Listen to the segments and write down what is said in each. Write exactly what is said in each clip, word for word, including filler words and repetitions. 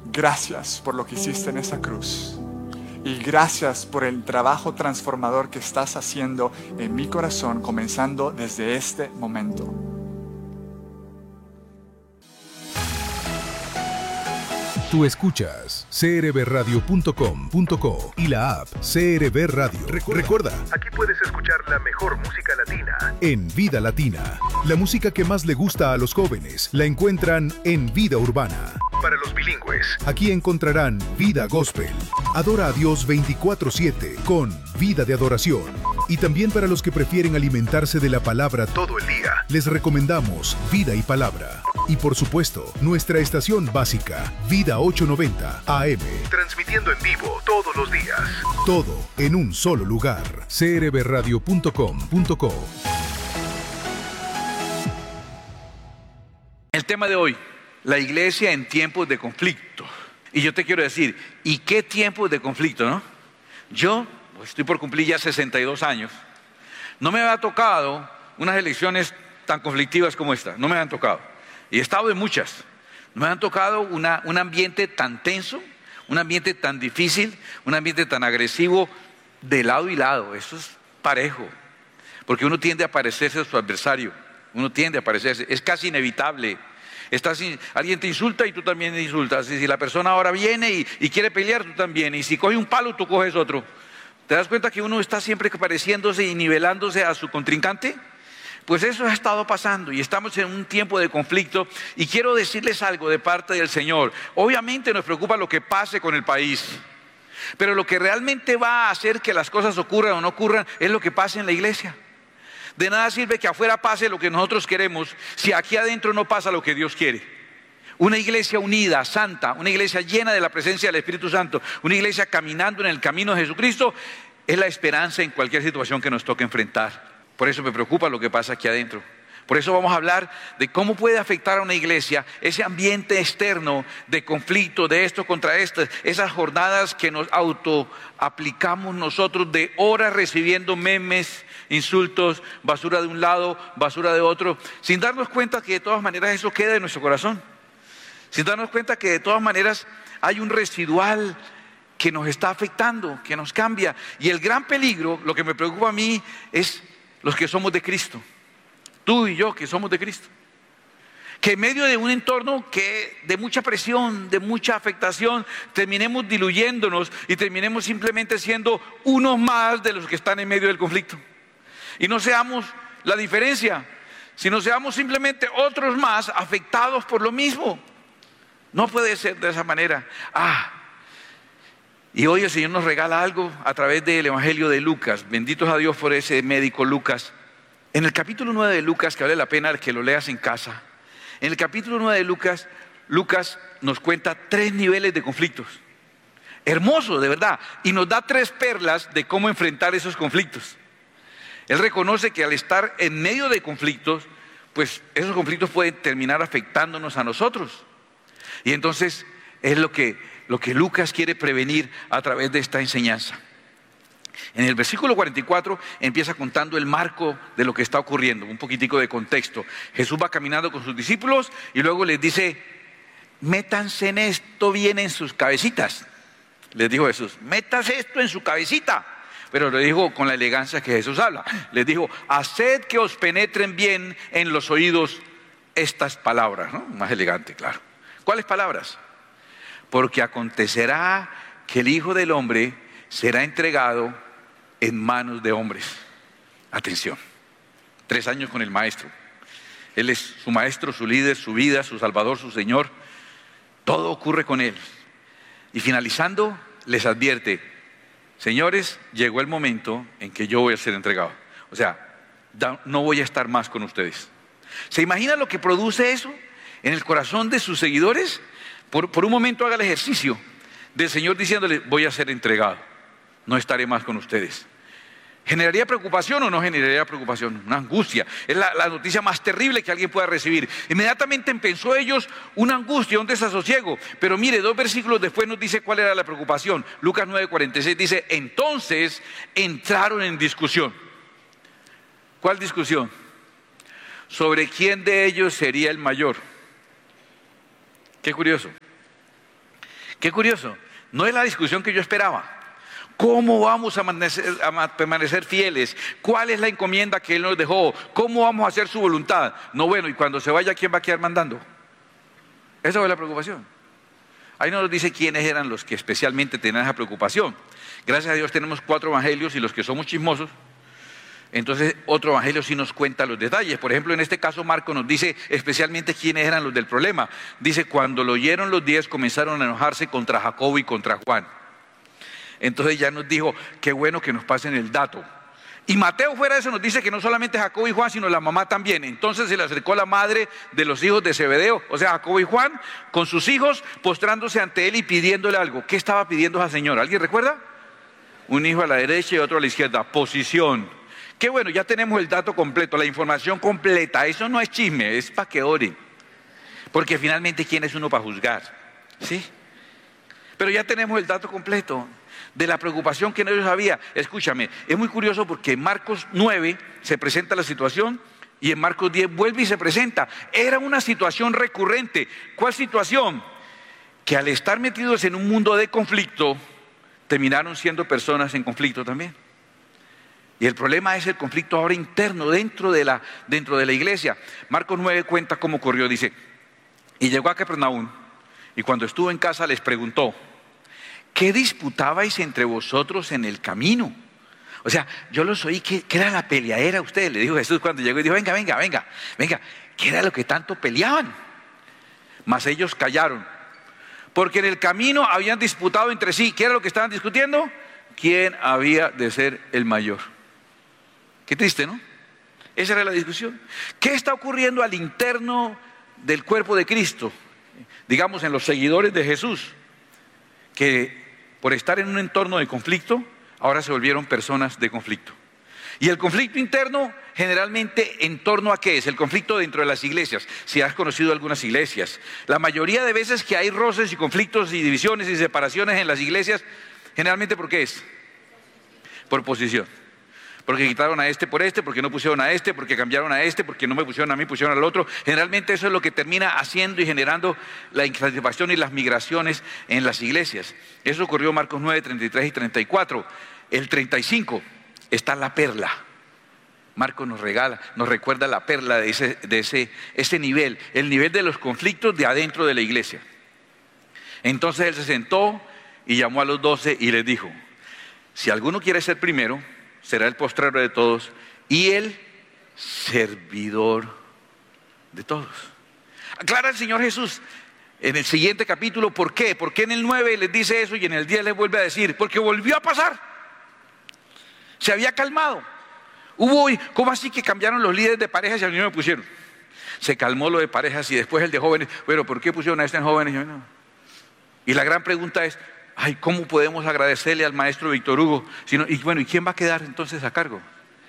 gracias por lo que hiciste en esa cruz. Y gracias por el trabajo transformador que estás haciendo en mi corazón, comenzando desde este momento. Tú escuchas c r b radio punto com punto co y la app C R B Radio. Recuerda, Recuerda, aquí puedes escuchar la mejor música latina en Vida Latina. La música que más le gusta a los jóvenes la encuentran en Vida Urbana. Para los bilingües, aquí encontrarán Vida Gospel. Adora a Dios veinticuatro siete con Vida de Adoración. Y también para los que prefieren alimentarse de la palabra todo el día, les recomendamos Vida y Palabra. Y por supuesto, nuestra estación básica, Vida ochocientos noventa A M. Transmitiendo en vivo todos los días. Todo en un solo lugar. c r b radio punto com punto co. El tema de hoy, la iglesia en tiempos de conflicto. Y yo te quiero decir, ¿y qué tiempos de conflicto, no? Yo pues, estoy por cumplir ya sesenta y dos años. No me había tocado unas elecciones tan conflictivas como esta. No me han tocado. Y he estado en muchas. No me han tocado una, un ambiente tan tenso, un ambiente tan difícil, un ambiente tan agresivo de lado y lado. Eso es parejo. Porque uno tiende a parecerse a su adversario. Uno tiende a parecerse. Es casi inevitable. Estás, alguien te insulta y tú también te insultas. Y si la persona ahora viene y, y quiere pelear, tú también. Y si coge un palo, tú coges otro. ¿Te das cuenta que uno está siempre pareciéndose y nivelándose a su contrincante? Pues eso ha estado pasando y estamos en un tiempo de conflicto. Y quiero decirles algo de parte del Señor. Obviamente nos preocupa lo que pase con el país. Pero lo que realmente va a hacer que las cosas ocurran o no ocurran es lo que pasa en la iglesia. De nada sirve que afuera pase lo que nosotros queremos si aquí adentro no pasa lo que Dios quiere. Una iglesia unida, santa, una iglesia llena de la presencia del Espíritu Santo, una iglesia caminando en el camino de Jesucristo, es la esperanza en cualquier situación que nos toque enfrentar. Por eso me preocupa lo que pasa aquí adentro. Por eso vamos a hablar de cómo puede afectar a una iglesia ese ambiente externo de conflicto, de esto contra esto, esas jornadas que nos autoaplicamos nosotros de horas recibiendo memes, insultos, basura de un lado, basura de otro, sin darnos cuenta que de todas maneras eso queda en nuestro corazón, sin darnos cuenta que de todas maneras hay un residual que nos está afectando, que nos cambia. Y el gran peligro, lo que me preocupa a mí, es los que somos de Cristo. Tú y yo que somos de Cristo, que en medio de un entorno que de mucha presión, de mucha afectación, terminemos diluyéndonos y terminemos simplemente siendo unos más de los que están en medio del conflicto. Y no seamos la diferencia, sino seamos simplemente otros más afectados por lo mismo. No puede ser de esa manera. Ah, y hoy el Señor nos regala algo a través del Evangelio de Lucas. Benditos a Dios por ese médico Lucas. En el capítulo nueve de Lucas, que vale la pena que lo leas en casa, en el capítulo nueve de Lucas, Lucas nos cuenta tres niveles de conflictos. Hermoso, de verdad. Y nos da tres perlas de cómo enfrentar esos conflictos. Él reconoce que al estar en medio de conflictos, pues esos conflictos pueden terminar afectándonos a nosotros. Y entonces es lo que, lo que Lucas quiere prevenir a través de esta enseñanza. En el versículo cuarenta y cuatro empieza contando el marco de lo que está ocurriendo, un poquitico de contexto. Jesús va caminando con sus discípulos y luego les dice, métanse en esto bien en sus cabecitas. Les dijo Jesús, métase esto en su cabecita. Pero le dijo con la elegancia que Jesús habla. Les dijo, haced que os penetren bien en los oídos estas palabras, ¿no? Más elegante, claro. ¿Cuáles palabras? Porque acontecerá que el Hijo del Hombre será entregado en manos de hombres. Atención, tres años con el maestro. Él es su maestro, su líder, su vida, su salvador, su Señor. Todo ocurre con él. Y finalizando, les advierte, señores, llegó el momento en que yo voy a ser entregado. O sea, no voy a estar más con ustedes. ¿Se imagina lo que produce eso en el corazón de sus seguidores? Por, por un momento haga el ejercicio del Señor diciéndole, voy a ser entregado, no estaré más con ustedes. ¿Generaría preocupación o no generaría preocupación? Una angustia. Es la, la noticia más terrible que alguien pueda recibir. Inmediatamente pensó ellos una angustia, un desasosiego. Pero mire, dos versículos después nos dice cuál era la preocupación. Lucas nueve cuarenta y seis dice, entonces entraron en discusión. ¿Cuál discusión? Sobre quién de ellos sería el mayor. Qué curioso. Qué curioso, no es la discusión que yo esperaba. ¿Cómo vamos a permanecer, a permanecer fieles? ¿Cuál es la encomienda que Él nos dejó? ¿Cómo vamos a hacer su voluntad? No, bueno, y cuando se vaya, ¿quién va a quedar mandando? Esa fue la preocupación. Ahí no nos dice quiénes eran los que especialmente tenían esa preocupación. Gracias a Dios tenemos cuatro evangelios y los que somos chismosos, entonces otro evangelio sí nos cuenta los detalles. Por ejemplo, en este caso Marco nos dice especialmente quiénes eran los del problema. Dice, cuando lo oyeron los diez comenzaron a enojarse contra Jacobo y contra Juan. Entonces ya nos dijo, qué bueno que nos pasen el dato. Y Mateo fuera de eso nos dice que no solamente Jacobo y Juan, sino la mamá también. Entonces se le acercó la madre de los hijos de Zebedeo, o sea, Jacobo y Juan, con sus hijos, postrándose ante él y pidiéndole algo. ¿Qué estaba pidiendo esa señora? ¿Alguien recuerda? Un hijo a la derecha y otro a la izquierda, posición. Qué bueno, ya tenemos el dato completo, la información completa. Eso no es chisme, es para que oren. Porque finalmente, ¿quién es uno para juzgar? ¿Sí? Pero ya tenemos el dato completo de la preocupación que en ellos había. Escúchame, es muy curioso porque en Marcos nueve se presenta la situación y en Marcos diez vuelve y se presenta. Era una situación recurrente. ¿Cuál situación? Que al estar metidos en un mundo de conflicto, terminaron siendo personas en conflicto también. Y el problema es el conflicto ahora interno dentro de la, dentro de la iglesia. Marcos nueve cuenta cómo ocurrió, dice, y llegó a Capernaum y cuando estuvo en casa les preguntó, ¿qué disputabais entre vosotros en el camino? O sea, yo los oí que, que era la peleadera a ustedes, le dijo Jesús cuando llegó y dijo, venga, venga, venga, venga, ¿qué era lo que tanto peleaban? Mas ellos callaron, porque en el camino habían disputado entre sí. ¿Qué era lo que estaban discutiendo? ¿Quién había de ser el mayor? Qué triste, ¿no? Esa era la discusión. ¿Qué está ocurriendo al interno del cuerpo de Cristo? Digamos, en los seguidores de Jesús, que por estar en un entorno de conflicto, ahora se volvieron personas de conflicto. Y el conflicto interno, generalmente, ¿en torno a qué es? El conflicto dentro de las iglesias. Si has conocido algunas iglesias, la mayoría de veces que hay roces y conflictos y divisiones y separaciones en las iglesias, generalmente, ¿por qué es? Por posición. Porque quitaron a este por este, porque no pusieron a este, porque cambiaron a este, porque no me pusieron a mí, pusieron al otro. Generalmente eso es lo que termina haciendo y generando la insatisfacción y las migraciones en las iglesias. Eso ocurrió en Marcos nueve, treinta y tres y treinta y cuatro. El treinta y cinco está la perla. Marcos nos regala, nos recuerda la perla de ese, de ese, ese nivel, el nivel de los conflictos de adentro de la iglesia. Entonces él se sentó y llamó a los doce y les dijo, si alguno quiere ser primero, será el postrero de todos y el servidor de todos. Aclara el Señor Jesús en el siguiente capítulo, ¿por qué? ¿Por qué en el nueve les dice eso y en el diez les vuelve a decir? Porque volvió a pasar. Se había calmado. Hubo, ¿cómo así que cambiaron los líderes de parejas y a mí no me pusieron? Se calmó lo de parejas y después el de jóvenes. Bueno, ¿por qué pusieron a este en jóvenes? Yo, no. Y la gran pregunta es, ay, ¿cómo podemos agradecerle al maestro Víctor Hugo? Si no, y bueno, ¿y quién va a quedar entonces a cargo?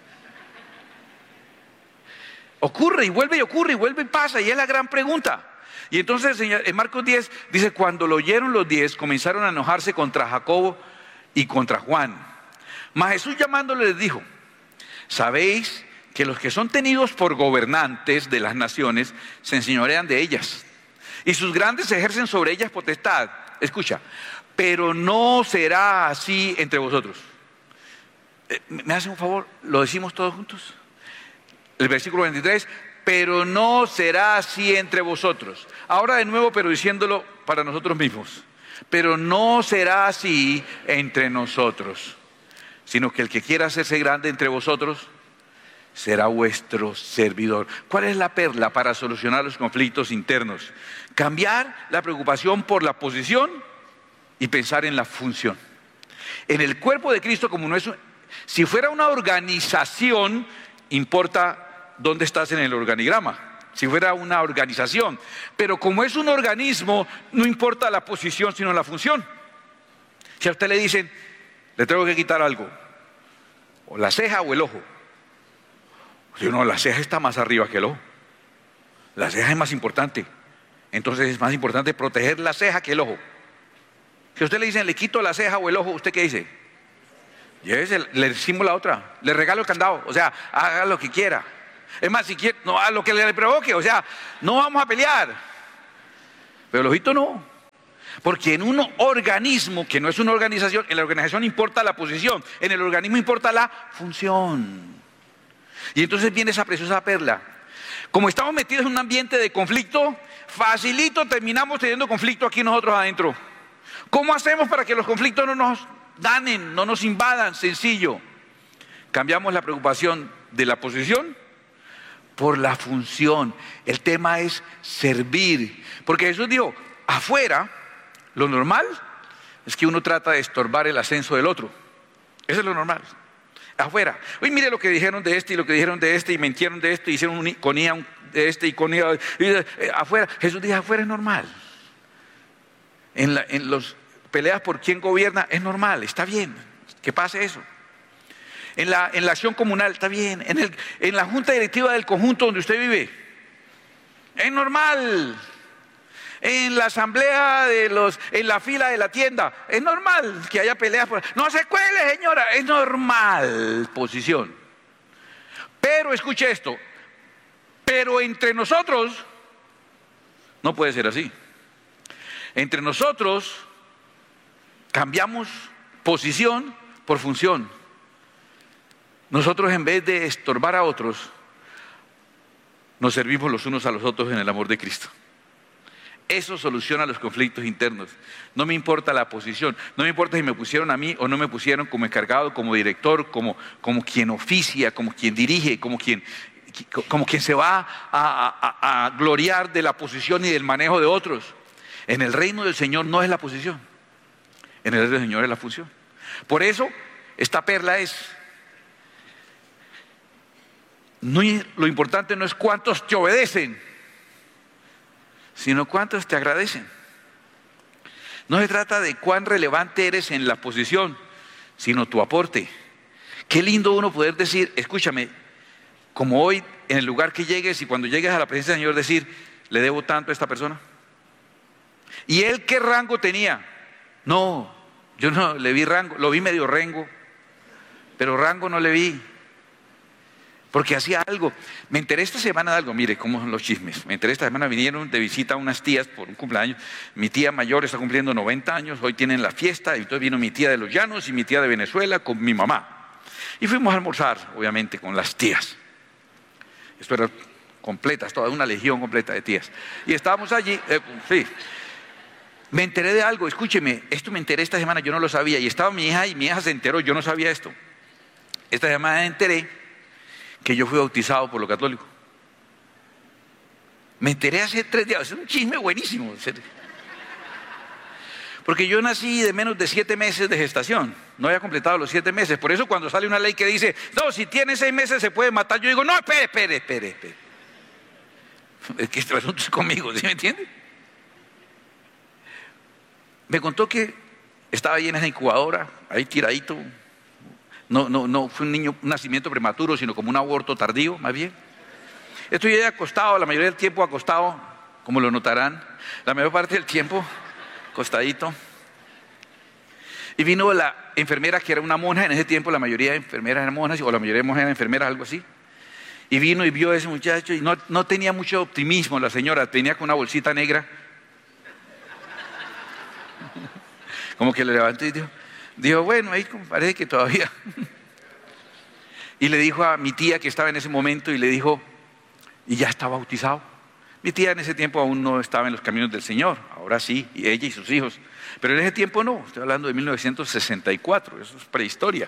Ocurre y vuelve y ocurre y vuelve y pasa y es la gran pregunta. Y entonces en Marcos diez dice, cuando lo oyeron los diez, comenzaron a enojarse contra Jacobo y contra Juan. Mas Jesús llamándole les dijo, sabéis que los que son tenidos por gobernantes de las naciones se enseñorean de ellas y sus grandes ejercen sobre ellas potestad. Escucha, pero no será así entre vosotros. ¿Me hacen un favor? ¿Lo decimos todos juntos? El versículo veintitrés, pero no será así entre vosotros. Ahora de nuevo, pero diciéndolo para nosotros mismos. Pero no será así entre nosotros, sino que el que quiera hacerse grande entre vosotros será vuestro servidor. ¿Cuál es la perla para solucionar los conflictos internos? Cambiar la preocupación por la posición y pensar en la función. En el cuerpo de Cristo, como no es, si fuera una organización, importa dónde estás en el organigrama. Si fuera una organización, pero como es un organismo, no importa la posición, sino la función. Si a usted le dicen, le tengo que quitar algo, o la ceja o el ojo, si no, la ceja está más arriba que el ojo. La ceja es más importante. Entonces es más importante proteger la ceja que el ojo. Si a usted le dicen, le quito la ceja o el ojo, ¿usted qué dice? Llévese, le decimos la otra, le regalo el candado, o sea, haga lo que quiera. Es más, si quiere, no, a lo que le provoque, o sea, no vamos a pelear. Pero el ojito no. Porque en un organismo que no es una organización, en la organización importa la posición, en el organismo importa la función. Y entonces viene esa preciosa perla. Como estamos metidos en un ambiente de conflicto, facilito terminamos teniendo conflicto aquí nosotros adentro. ¿Cómo hacemos para que los conflictos no nos danen, no nos invadan? Sencillo. Cambiamos la preocupación de la posición por la función. El tema es servir. Porque Jesús dijo, afuera, lo normal es que uno trata de estorbar el ascenso del otro. Eso es lo normal. Afuera. Uy, mire lo que dijeron de este y lo que dijeron de este y mintieron de este y hicieron un, con I A de este y con I A. Y, eh, afuera. Jesús dijo, afuera es normal. En, la, en los peleas por quién gobierna es normal, está bien que pase eso. En la, en la acción comunal está bien. En, el, en la junta directiva del conjunto donde usted vive es normal. En la asamblea de los, en la fila de la tienda, es normal que haya peleas por... No se cuele, señora, es normal posición. Pero escuche esto, pero entre nosotros no puede ser así. Entre nosotros cambiamos posición por función. Nosotros, en vez de estorbar a otros, nos servimos los unos a los otros en el amor de Cristo. Eso soluciona los conflictos internos. No me importa la posición, no me importa si me pusieron a mí o no me pusieron como encargado, como director, como, como quien oficia, como quien dirige, como quien, como quien se va a, a, a gloriar de la posición y del manejo de otros. En el reino del Señor no es la posición, en el reino del Señor es la función. Por eso, esta perla es, no, lo importante no es cuántos te obedecen, sino cuántos te agradecen. No se trata de cuán relevante eres en la posición, sino tu aporte. Qué lindo uno poder decir, escúchame, como hoy en el lugar que llegues y cuando llegues a la presencia del Señor decir, le debo tanto a esta persona. ¿Y él qué rango tenía? No, yo no le vi rango, lo vi medio rengo, pero rango no le vi. Porque hacía algo. Me enteré esta semana de algo, mire cómo son los chismes. Me enteré esta semana, vinieron de visita unas tías por un cumpleaños. Mi tía mayor está cumpliendo noventa años, hoy tienen la fiesta, y entonces vino mi tía de Los Llanos y mi tía de Venezuela con mi mamá. Y fuimos a almorzar, obviamente, con las tías. Esto era completas, toda una legión completa de tías. Y estábamos allí, eh, sí. Me enteré de algo, escúcheme, esto me enteré esta semana, yo no lo sabía. Y estaba mi hija y mi hija se enteró, yo no sabía esto. Esta semana me enteré que yo fui bautizado por lo católico. Me enteré hace tres días, es un chisme buenísimo. Porque yo nací de menos de siete meses de gestación, no había completado los siete meses. Por eso cuando sale una ley que dice, no, si tiene seis meses se puede matar, yo digo, no, espere, espere, espere, espere. Es que este asunto es conmigo, ¿sí me entiende? Me contó que estaba ahí en esa incubadora, ahí tiradito. No, no, no fue un niño, un nacimiento prematuro, sino como un aborto tardío, más bien. Estoy ahí acostado, la mayoría del tiempo acostado, como lo notarán, la mayor parte del tiempo acostadito. Y vino la enfermera, que era una monja, en ese tiempo la mayoría de enfermeras eran monjas, o la mayoría de monjas eran enfermeras, algo así. Y vino y vio a ese muchacho, y no, no tenía mucho optimismo la señora, tenía con una bolsita negra. Como que le levantó y dijo, dijo, bueno, ahí parece que todavía. Y le dijo a mi tía que estaba en ese momento, y le dijo, ¿y ya está bautizado? Mi tía en ese tiempo aún no estaba en los caminos del Señor, ahora sí, y ella y sus hijos. Pero en ese tiempo no, estoy hablando de mil novecientos sesenta y cuatro, eso es prehistoria.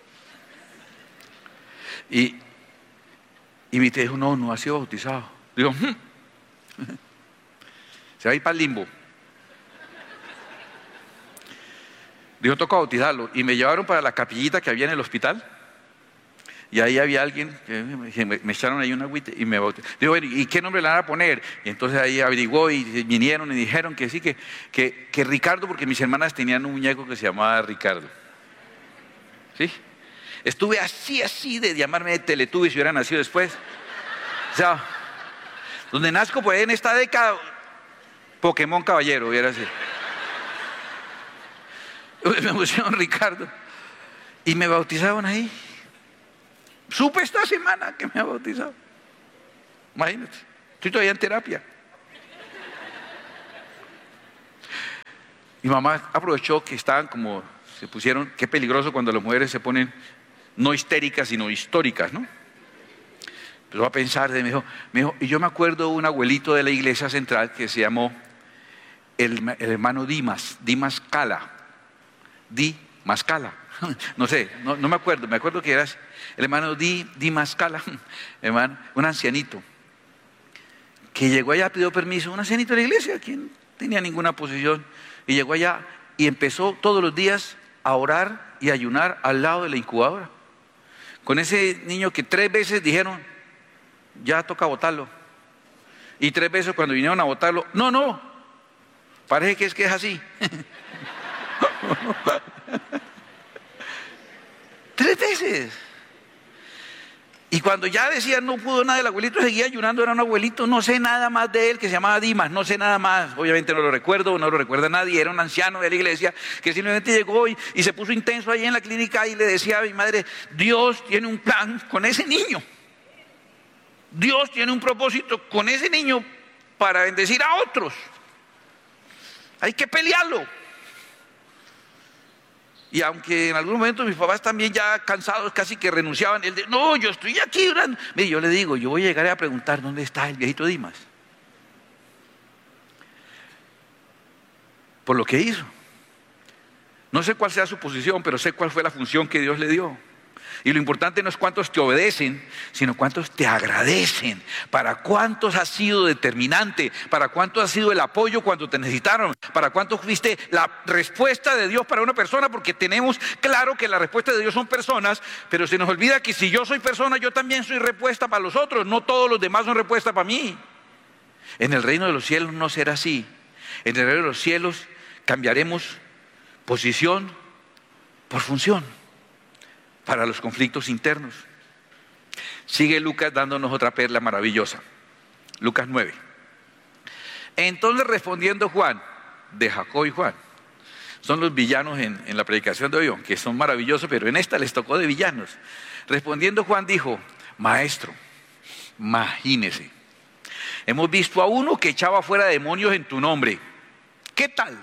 Y, y mi tía dijo, no, no ha sido bautizado. Digo, hm. se va a ir para el limbo. Dijo, toca bautizarlo. Y me llevaron para la capillita que había en el hospital. Y ahí había alguien, que me, me echaron ahí una agüita y me bautizaron. Digo, bueno, ¿y qué nombre le van a poner? Y entonces ahí averiguó y vinieron y dijeron que sí, que, que, que Ricardo, porque mis hermanas tenían un muñeco que se llamaba Ricardo. ¿Sí? Estuve así, así de llamarme de Teletubbies si hubiera nacido después. O sea, donde nazco, pues en esta década, Pokémon Caballero, hubiera así. Me pusieron Ricardo y me bautizaron ahí. Supe esta semana que me ha bautizado. Imagínate, estoy todavía en terapia. Mi mamá aprovechó que estaban como, se pusieron, qué peligroso cuando las mujeres se ponen no histéricas, sino históricas, ¿no? Empezó a pensar, me dijo, me dijo, y yo me acuerdo de un abuelito de la iglesia central que se llamó el, el hermano Dimas, Dimas Cala, Dimas Cala, no sé, no, no me acuerdo, me acuerdo que era el hermano Di, Dimas Cala, hermano, un ancianito, que llegó allá, pidió permiso, un ancianito de la iglesia, quien tenía ninguna posición, y llegó allá y empezó todos los días a orar y ayunar al lado de la incubadora, con ese niño que tres veces dijeron, ya toca botarlo, y tres veces cuando vinieron a botarlo, no, no, parece que es que es así. Tres veces. Y cuando ya decía no pudo nada, el abuelito seguía ayunando, era un abuelito, no sé nada más de él, que se llamaba Dimas, no sé nada más, obviamente no lo recuerdo, no lo recuerda nadie, era un anciano de la iglesia que simplemente llegó y, y se puso intenso ahí en la clínica y le decía a mi madre, Dios tiene un plan con ese niño, Dios tiene un propósito con ese niño para bendecir a otros, hay que pelearlo. Y aunque en algún momento mis papás también ya cansados casi que renunciaban, él de, no, yo estoy aquí orando. Mire, yo le digo, yo voy a llegar a preguntar dónde está el viejito Dimas. Por lo que hizo. No sé cuál sea su posición, pero sé cuál fue la función que Dios le dio. Y lo importante no es cuántos te obedecen, sino cuántos te agradecen. Para cuántos has sido determinante, para cuántos has sido el apoyo cuando te necesitaron, para cuántos fuiste la respuesta de Dios para una persona, porque tenemos claro que la respuesta de Dios son personas, pero se nos olvida que si yo soy persona, yo también soy respuesta para los otros, no todos los demás son respuesta para mí. En el reino de los cielos no será así. En el reino de los cielos cambiaremos posición por función para los conflictos internos. Sigue Lucas dándonos otra perla maravillosa. Lucas nueve. Entonces respondiendo Juan, de Jacob y Juan, son los villanos en, en la predicación de hoy, que son maravillosos, pero en esta les tocó de villanos. Respondiendo Juan dijo, maestro, imagínese, hemos visto a uno que echaba fuera demonios en tu nombre. ¿Qué tal?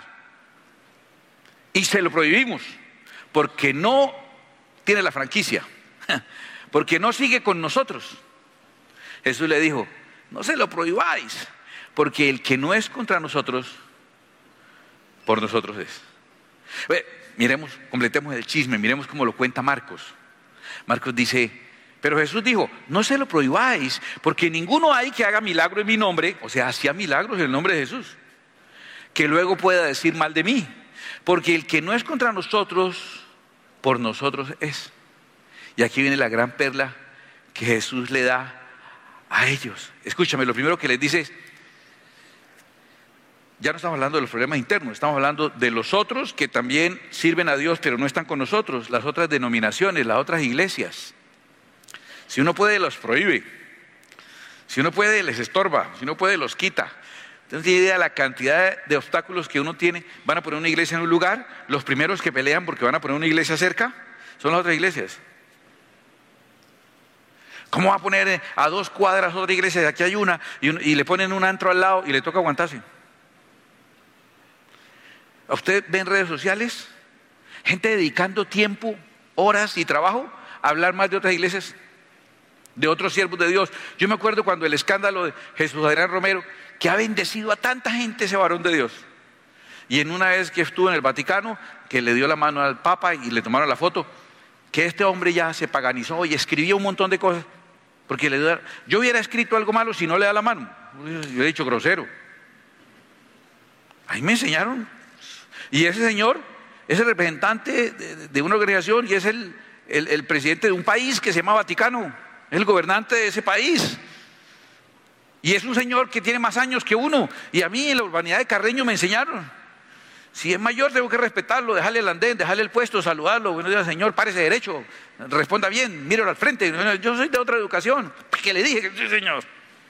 Y se lo prohibimos, porque no tiene la franquicia, porque no sigue con nosotros. Jesús le dijo, no se lo prohibáis, porque el que no es contra nosotros, por nosotros es. Bueno, miremos, completemos el chisme, miremos cómo lo cuenta Marcos. Marcos dice, pero Jesús dijo, no se lo prohibáis, porque ninguno hay que haga milagro en mi nombre, o sea, hacía milagros en el nombre de Jesús, que luego pueda decir mal de mí, porque el que no es contra nosotros, por nosotros es. Y aquí viene la gran perla que Jesús le da a ellos. Escúchame, lo primero que les dice es, ya no estamos hablando de los problemas internos, estamos hablando de los otros que también sirven a Dios pero no están con nosotros, las otras denominaciones, las otras iglesias. Si uno puede, los prohíbe. Si uno puede, les estorba. Si uno puede, los quita. Entonces, tiene idea de la cantidad de obstáculos que uno tiene. Van a poner una iglesia en un lugar, los primeros que pelean porque van a poner una iglesia cerca son las otras iglesias. ¿Cómo va a poner a dos cuadras otra iglesia? Aquí hay una y, un, y le ponen un antro al lado y le toca aguantarse. ¿A usted ve en redes sociales gente dedicando tiempo, horas y trabajo a hablar más de otras iglesias, de otros siervos de Dios? Yo me acuerdo cuando el escándalo de Jesús Adrián Romero, que ha bendecido a tanta gente ese varón de Dios. Y en una vez que estuvo en el Vaticano, que le dio la mano al Papa y le tomaron la foto, que este hombre ya se paganizó y escribía un montón de cosas. Porque le dio, yo hubiera escrito algo malo si no le da la mano. Yo hubiera dicho grosero. Ahí me enseñaron. Y ese señor es el representante de, de una organización y es el, el, el presidente de un país que se llama Vaticano. Es el gobernante de ese país. Y es un señor que tiene más años que uno. Y a mí en la urbanidad de Carreño me enseñaron. Si es mayor tengo que respetarlo, dejarle el andén, dejarle el puesto, saludarlo. Buenos días, señor, párese derecho, responda bien, míralo al frente. Yo soy de otra educación. ¿Qué le dije? Sí, señor.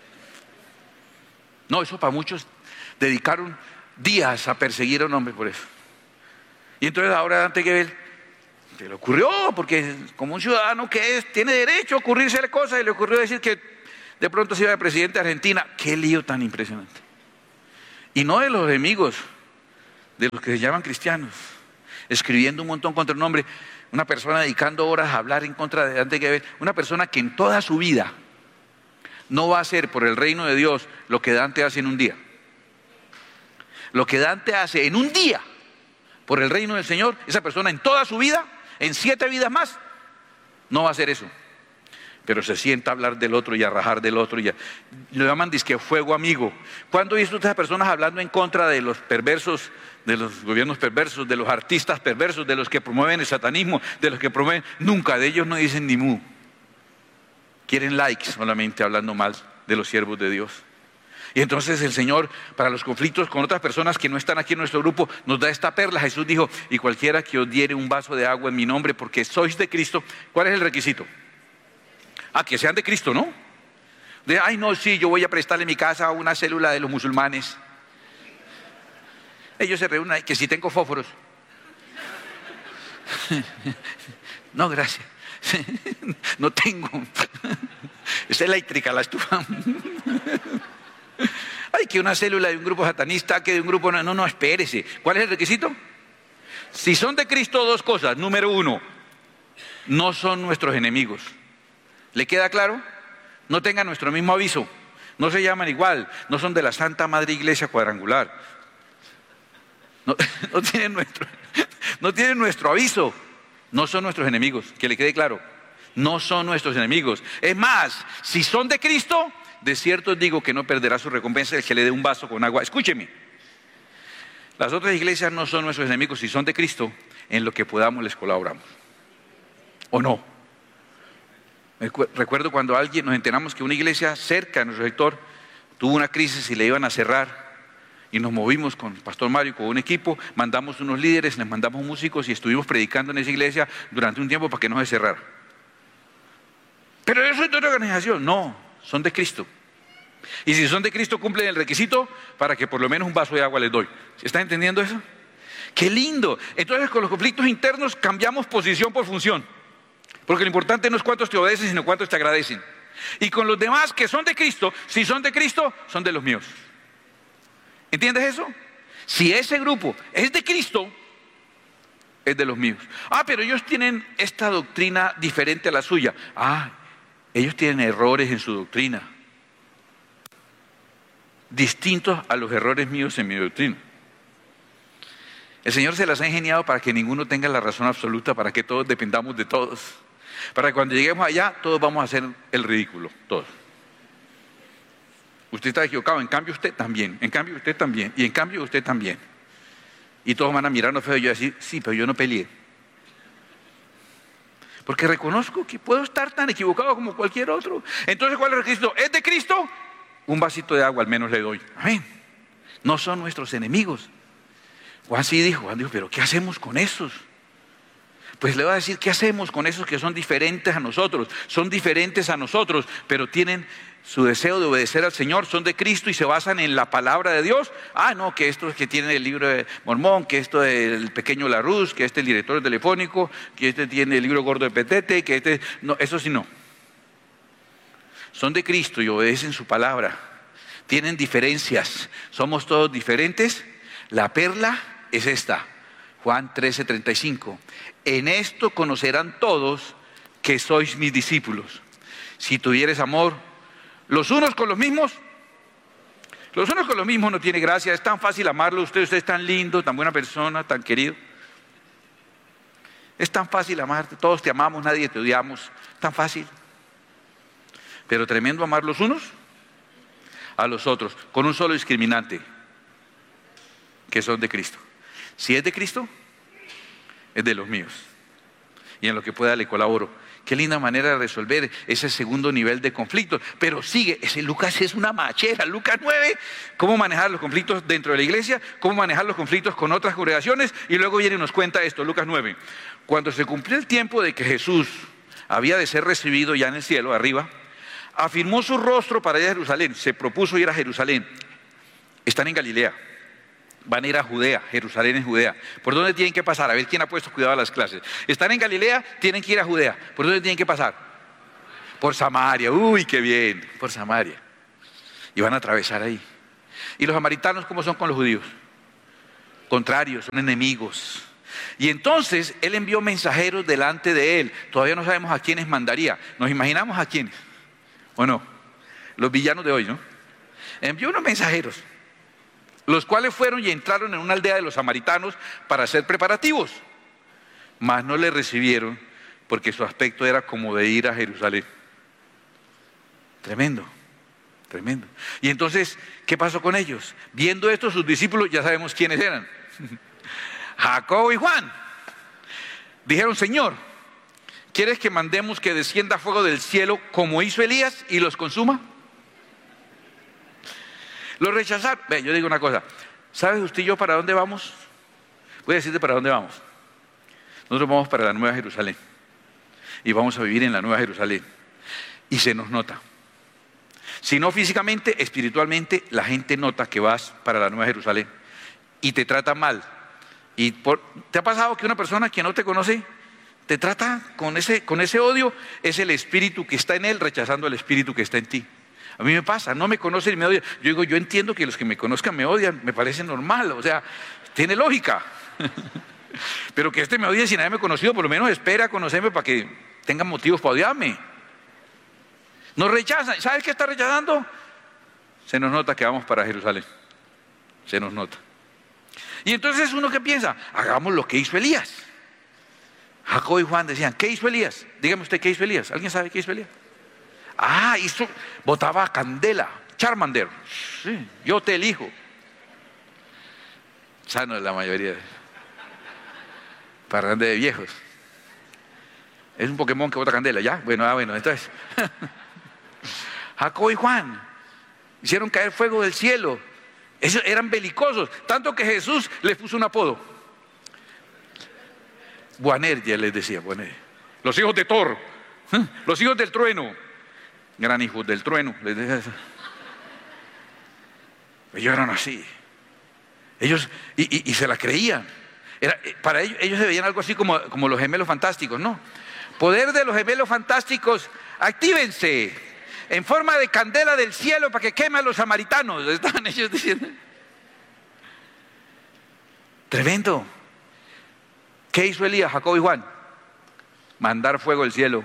No, eso para muchos dedicaron días a perseguir a un hombre por eso. Y entonces ahora Dante Gebel se le ocurrió, porque como un ciudadano que es, tiene derecho a ocurrirse cosas, y le ocurrió decir que de pronto se iba de presidente de Argentina. Qué lío tan impresionante. Y no de los enemigos de los que se llaman cristianos, escribiendo un montón contra un hombre, una persona dedicando horas a hablar en contra de Dante Gebel, una persona que en toda su vida no va a hacer por el reino de Dios lo que Dante hace en un día. Lo que Dante hace en un día por el reino del Señor, esa persona en toda su vida, en siete vidas más, no va a hacer eso. Pero se sienta a hablar del otro y a rajar del otro. Y a, lo llaman disque fuego amigo. ¿Cuándo he visto a estas personas hablando en contra de los perversos, de los gobiernos perversos, de los artistas perversos, de los que promueven el satanismo, de los que promueven? Nunca, de ellos no dicen ni mu. Quieren likes solamente hablando mal de los siervos de Dios. Y entonces el Señor, para los conflictos con otras personas que no están aquí en nuestro grupo, nos da esta perla. Jesús dijo: y cualquiera que os diere un vaso de agua en mi nombre, porque sois de Cristo. ¿Cuál es el requisito? Ah, que sean de Cristo, ¿no? De, ay, no, sí, yo voy a prestarle mi casa a una célula de los musulmanes. Ellos se reúnen ahí, que si tengo fósforos. No, gracias. No tengo. Es eléctrica la estufa. Ay, que una célula de un grupo satanista, que de un grupo... No, no, no, espérese. ¿Cuál es el requisito? Si son de Cristo, dos cosas. Número uno, no son nuestros enemigos. ¿Le queda claro? No tengan nuestro mismo aviso. No se llaman igual. No son de la Santa Madre Iglesia Cuadrangular. No, no tienen nuestro, no tienen nuestro aviso. No son nuestros enemigos. Que le quede claro. No son nuestros enemigos. Es más, si son de Cristo, de cierto os digo que no perderá su recompensa el que le dé un vaso con agua. Escúcheme. Las otras iglesias no son nuestros enemigos. Si son de Cristo, en lo que podamos les colaboramos. ¿O no? Recuerdo cuando alguien nos enteramos que una iglesia cerca de nuestro sector tuvo una crisis y le iban a cerrar, y nos movimos con el pastor Mario, con un equipo, mandamos unos líderes, les mandamos músicos y estuvimos predicando en esa iglesia durante un tiempo para que no se cerrara. Pero eso es de otra organización. No, son de Cristo. Y si son de Cristo, cumplen el requisito para que por lo menos un vaso de agua les doy. ¿Están entendiendo eso? ¡Qué lindo! Entonces, con los conflictos internos cambiamos posición por función. Porque lo importante no es cuántos te obedecen, sino cuántos te agradecen. Y con los demás que son de Cristo, si son de Cristo, son de los míos. ¿Entiendes eso? Si ese grupo es de Cristo, es de los míos. Ah, pero ellos tienen esta doctrina diferente a la suya. Ah, ellos tienen errores en su doctrina, distintos a los errores míos en mi doctrina. El Señor se las ha ingeniado para que ninguno tenga la razón absoluta, para que todos dependamos de todos. Para que cuando lleguemos allá, todos vamos a hacer el ridículo, todos. Usted está equivocado, en cambio usted también, en cambio usted también, y en cambio usted también. Y todos van a mirarnos feo y yo decir, sí, pero yo no peleé. Porque reconozco que puedo estar tan equivocado como cualquier otro. Entonces, ¿cuál es el requisito? ¿Es de Cristo? Un vasito de agua al menos le doy. Amén. No son nuestros enemigos. Juan sí dijo, Juan dijo, pero ¿qué hacemos con esos? Pues le voy a decir, ¿qué hacemos con esos que son diferentes a nosotros? Son diferentes a nosotros, pero tienen su deseo de obedecer al Señor, son de Cristo y se basan en la palabra de Dios. Ah, no, que estos que tienen el libro de Mormón, que esto del pequeño Larus, que este es el director telefónico, que este tiene el libro gordo de Petete, que este... No, eso sí no. Son de Cristo y obedecen su palabra. Tienen diferencias. Somos todos diferentes. La perla es esta. Juan trece, treinta y cinco. En esto conocerán todos que sois mis discípulos. Si tuvieres amor los unos con los mismos, los unos con los mismos no tiene gracia. Es tan fácil amarlo. Usted, usted es tan lindo, tan buena persona, tan querido. Es tan fácil amarte. Todos te amamos, nadie te odiamos. Tan fácil. Pero tremendo amar los unos a los otros, con un solo discriminante, que son de Cristo. Si es de Cristo, es de los míos. Y en lo que pueda le colaboro. Qué linda manera de resolver ese segundo nivel de conflicto. Pero sigue, ese Lucas es una machera. Lucas nueve, cómo manejar los conflictos dentro de la iglesia, cómo manejar los conflictos con otras congregaciones. Y luego viene y nos cuenta esto, Lucas nueve. Cuando se cumplió el tiempo de que Jesús había de ser recibido ya en el cielo, arriba, afirmó su rostro para ir a Jerusalén. Se propuso ir a Jerusalén. Están en Galilea. Van a ir a Judea, Jerusalén es Judea. ¿Por dónde tienen que pasar? A ver quién ha puesto cuidado a las clases. Están en Galilea, tienen que ir a Judea. ¿Por dónde tienen que pasar? Por Samaria. Uy, qué bien, por Samaria. Y van a atravesar ahí. ¿Y los samaritanos cómo son con los judíos? contrarios, son enemigos. Y entonces Él envió mensajeros delante de Él. Todavía no sabemos a quiénes mandaría. Nos imaginamos a quiénes, ¿o no? Los villanos de hoy, ¿no? Envió unos mensajeros, los cuales fueron y entraron en una aldea de los samaritanos para hacer preparativos. Mas no le recibieron, porque su aspecto era como de ir a Jerusalén. Tremendo, tremendo. Y entonces, ¿qué pasó con ellos? Viendo esto, sus discípulos, ya sabemos quiénes eran. Jacobo y Juan. Dijeron: Señor, ¿quieres que mandemos que descienda fuego del cielo como hizo Elías y los consuma? Los rechazaron. Ve, yo digo una cosa. ¿Sabes usted y yo para dónde vamos? Voy a decirte para dónde vamos. Nosotros vamos para la Nueva Jerusalén. Y vamos a vivir en la Nueva Jerusalén. Y se nos nota. Si no físicamente, espiritualmente, la gente nota que vas para la Nueva Jerusalén. Y te trata mal. Y por, ¿te ha pasado que una persona que no te conoce te trata con ese, con ese odio? Es el espíritu que está en él rechazando el espíritu que está en ti. A mí me pasa, no me conocen y me odian. Yo digo, yo entiendo que los que me conozcan me odian, me parece normal, o sea, tiene lógica. Pero que este me odie sin haberme conocido, por lo menos espera a conocerme para que tengan motivos para odiarme. Nos rechazan. ¿Sabes qué está rechazando? Se nos nota que vamos para Jerusalén. Se nos nota. Y entonces uno que piensa, hagamos lo que hizo Elías. Jacobo y Juan decían, ¿qué hizo Elías? Dígame usted, ¿qué hizo Elías? ¿Alguien sabe qué hizo Elías? Ah, hizo, botaba candela, Charmander. Sí, yo te elijo. Sano de la mayoría. Parranda de viejos. Es un Pokémon que bota candela, ¿ya? Bueno, ah, bueno, entonces. Jacobo y Juan hicieron caer fuego del cielo. Ellos eran belicosos, tanto que Jesús les puso un apodo. Boanerges les decía, Boanerges. Los hijos de Thor, los hijos del trueno, gran hijos del trueno, les decía eso. Ellos eran así. Ellos, y, y, y se la creían. Era, para ellos, ellos se veían algo así como, como los gemelos fantásticos, ¿no? Poder de los gemelos fantásticos, actívense. En forma de candela del cielo para que queme a los samaritanos. Estaban ellos diciendo. Tremendo. ¿Qué hizo Elías, Jacobo y Juan? Mandar fuego del cielo.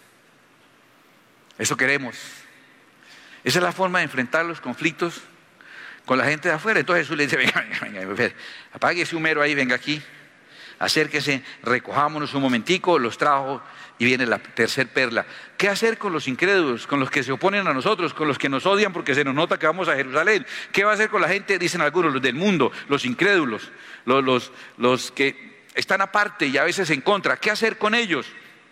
Eso queremos. Esa es la forma de enfrentar los conflictos con la gente de afuera. Entonces Jesús le dice, venga, venga, venga, apague ese humero ahí, venga aquí. Acérquese, recojámonos un momentico, los trajo y viene la tercer perla. ¿Qué hacer con los incrédulos, con los que se oponen a nosotros, con los que nos odian porque se nos nota que vamos a Jerusalén? ¿Qué va a hacer con la gente? Dicen algunos, los del mundo, los incrédulos, los, los, los que están aparte y a veces en contra. ¿Qué hacer con ellos?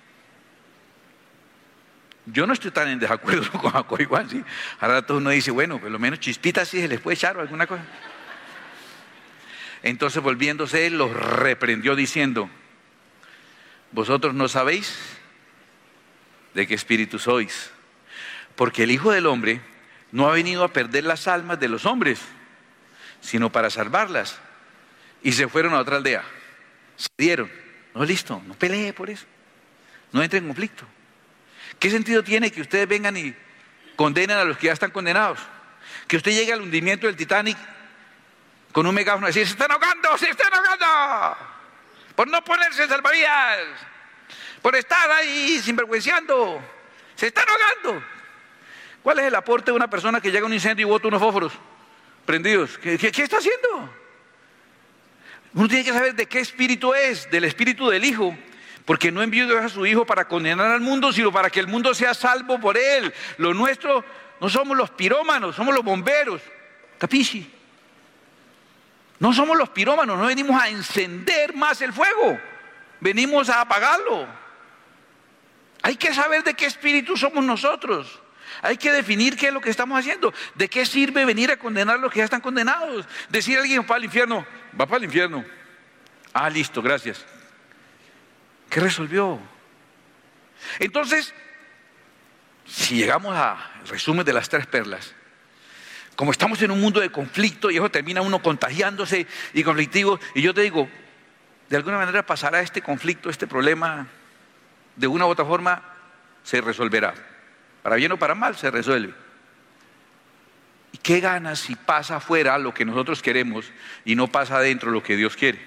Yo no estoy tan en desacuerdo con Jacobo y Juan, ¿sí? Ahora todo uno dice, bueno, por lo menos chispitas sí se les puede echar o alguna cosa. Entonces volviéndose él los reprendió diciendo, vosotros no sabéis de qué espíritu sois, porque el Hijo del Hombre no ha venido a perder las almas de los hombres, sino para salvarlas. Y se fueron a otra aldea, se dieron, no, listo, no pelee por eso, no entre en conflicto. ¿Qué sentido tiene que ustedes vengan y condenen a los que ya están condenados? Que usted llegue al hundimiento del Titanic con un megáfono y decir, se están ahogando, se están ahogando, por no ponerse salvavidas, por estar ahí sinvergüenciando, se están ahogando. ¿Cuál es el aporte de una persona que llega a un incendio y bota unos fósforos prendidos? ¿Qué, qué, qué está haciendo? Uno tiene que saber de qué espíritu es, del espíritu del Hijo, porque no envió Dios a su Hijo para condenar al mundo, sino para que el mundo sea salvo por Él. Lo nuestro no somos los pirómanos, somos los bomberos. ¿Capisci? No somos los pirómanos, no venimos a encender más el fuego, venimos a apagarlo. Hay que saber de qué espíritu somos nosotros. Hay que definir qué es lo que estamos haciendo. ¿De qué sirve venir a condenar a los que ya están condenados? Decir a alguien va para el infierno, va para el infierno. Ah, listo, gracias. ¿Qué resolvió? Entonces, si llegamos al resumen de las tres perlas, como estamos en un mundo de conflicto y eso termina uno contagiándose y conflictivo, y yo te digo, de alguna manera pasará este conflicto, este problema, de una u otra forma se resolverá. Para bien o para mal se resuelve. ¿Y qué ganas si pasa afuera lo que nosotros queremos y no pasa adentro lo que Dios quiere?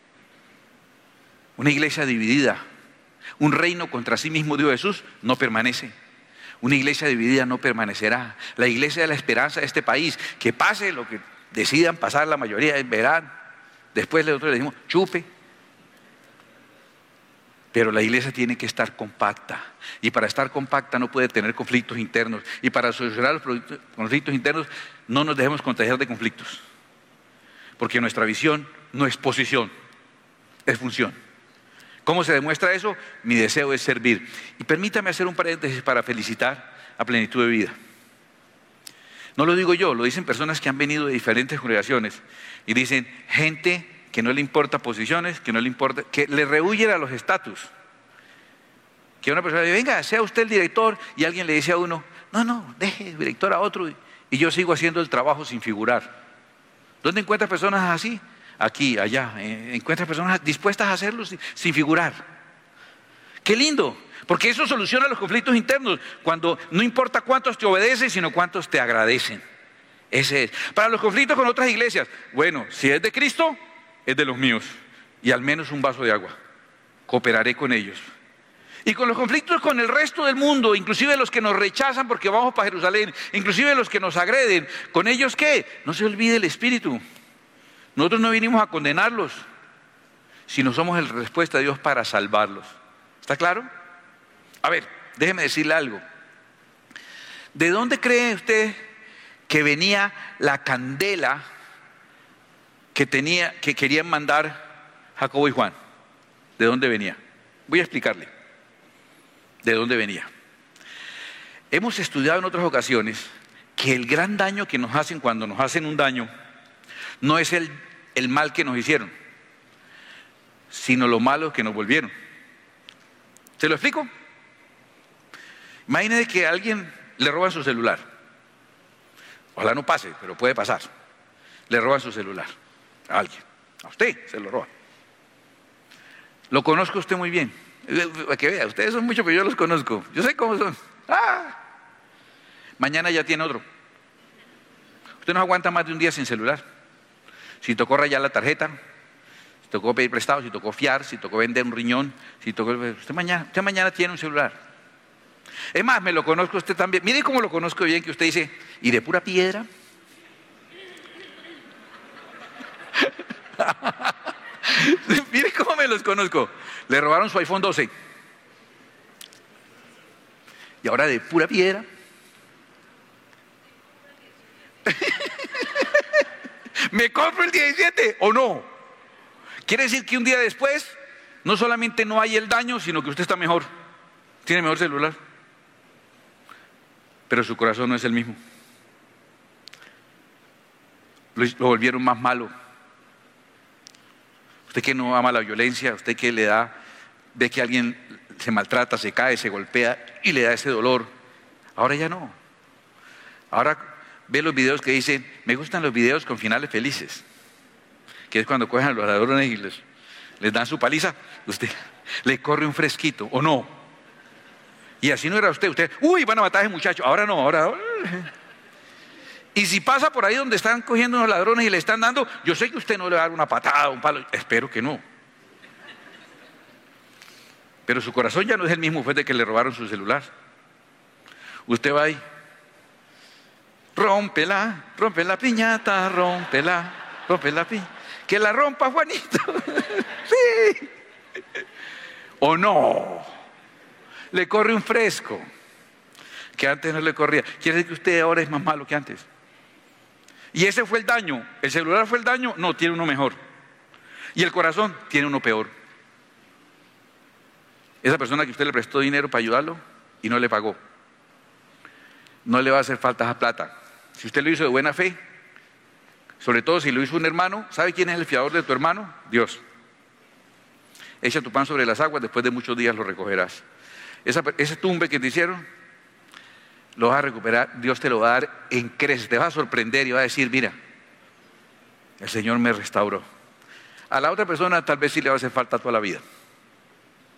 Una iglesia dividida, un reino contra sí mismo, dijo Jesús, no permanece. Una iglesia dividida no permanecerá. La iglesia de la esperanza de este país, que pase lo que decidan pasar la mayoría, verán. Después nosotros le decimos, chupe. Pero la iglesia tiene que estar compacta. Y para estar compacta no puede tener conflictos internos. Y para solucionar los conflictos internos no nos dejemos contagiar de conflictos. Porque nuestra visión no es posición, es función. ¿Cómo se demuestra eso? Mi deseo es servir. Y permítame hacer un paréntesis para felicitar a Plenitud de Vida. No lo digo yo, lo dicen personas que han venido de diferentes congregaciones. Y dicen, gente que no le importa posiciones, que no le importa, que le rehuyen a los estatus. Que una persona dice, venga, sea usted el director, y alguien le dice a uno, no, no, deje director a otro, y yo sigo haciendo el trabajo sin figurar. ¿Dónde encuentras personas así? Aquí, allá, eh, encuentras personas dispuestas a hacerlo sin, sin figurar. ¡Qué lindo! Porque eso soluciona los conflictos internos, cuando no importa cuántos te obedecen, sino cuántos te agradecen. Ese es. Para los conflictos con otras iglesias, bueno, si es de Cristo, es de los míos, y al menos un vaso de agua. Cooperaré con ellos. Y con los conflictos con el resto del mundo, inclusive los que nos rechazan porque vamos para Jerusalén, inclusive los que nos agreden, ¿con ellos qué? No se olvide el Espíritu. Nosotros no vinimos a condenarlos, sino somos la respuesta de Dios para salvarlos. ¿Está claro? A ver, déjeme decirle algo. ¿De dónde cree usted que venía la candela que, tenía, que querían mandar Jacobo y Juan? ¿De dónde venía? Voy a explicarle. ¿De dónde venía? Hemos estudiado en otras ocasiones que el gran daño que nos hacen cuando nos hacen un daño no es el, el mal que nos hicieron, sino lo malo que nos volvieron. ¿Se lo explico? Imagínese que a alguien le roban su celular. Ojalá no pase, pero puede pasar. Le roban su celular a alguien. A usted se lo roban. Lo conozco usted muy bien. Para que vea, ustedes son muchos, pero yo los conozco. Yo sé cómo son. ¡Ah! Mañana ya tiene otro. Usted no aguanta más de un día sin celular. Si tocó rayar la tarjeta, si tocó pedir prestado, si tocó fiar, si tocó vender un riñón, si tocó... Usted mañana, usted mañana tiene un celular. Es más, me lo conozco usted también. Mire cómo lo conozco bien, que usted dice, ¿y de pura piedra? Mire cómo me los conozco. Le robaron su iPhone doce. Y ahora de pura piedra. ¿Me compro el diecisiete o no? Quiere decir que un día después no solamente no hay el daño, sino que usted está mejor. Tiene mejor celular. Pero su corazón no es el mismo. Lo, lo volvieron más malo. Usted que no ama la violencia, usted que le da, ve que alguien se maltrata, se cae, se golpea y le da ese dolor. Ahora ya no. Ahora ve los videos que dicen, me gustan los videos con finales felices, que es cuando cogen a los ladrones y les, les dan su paliza, usted le corre un fresquito, ¿o no? Y así no era usted, usted, uy, van a matar a ese muchacho, ahora no, ahora... Y si pasa por ahí donde están cogiendo unos ladrones y le están dando, yo sé que usted no le va a dar una patada, un palo, espero que no. Pero su corazón ya no es el mismo después de que le robaron su celular. Usted va ahí, rómpela, rompe la piñata, rómpela, rompe la piñata, que la rompa Juanito. Sí. ¿O no? Le corre un fresco que antes no le corría. Quiere decir que usted ahora es más malo que antes. Y ese fue el daño. ¿El celular fue el daño? No, tiene uno mejor. Y el corazón tiene uno peor. Esa persona que usted le prestó dinero para ayudarlo y no le pagó, no le va a hacer falta esa plata. Si usted lo hizo de buena fe, sobre todo si lo hizo un hermano, ¿sabe quién es el fiador de tu hermano? Dios. Echa tu pan sobre las aguas, después de muchos días lo recogerás. Esa, ese tumbe que te hicieron, lo vas a recuperar, Dios te lo va a dar en creces, te va a sorprender y va a decir, mira, el Señor me restauró. A la otra persona tal vez sí le va a hacer falta toda la vida.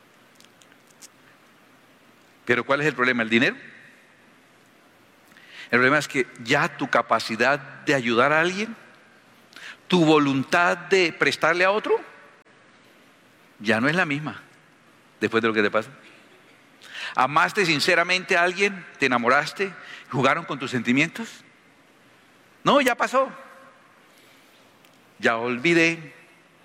Pero ¿cuál es el problema? ¿El dinero? El problema es que ya tu capacidad de ayudar a alguien, tu voluntad de prestarle a otro, ya no es la misma después de lo que te pasa. ¿Amaste sinceramente a alguien? ¿Te enamoraste? ¿Jugaron con tus sentimientos? No, ya pasó. Ya olvidé.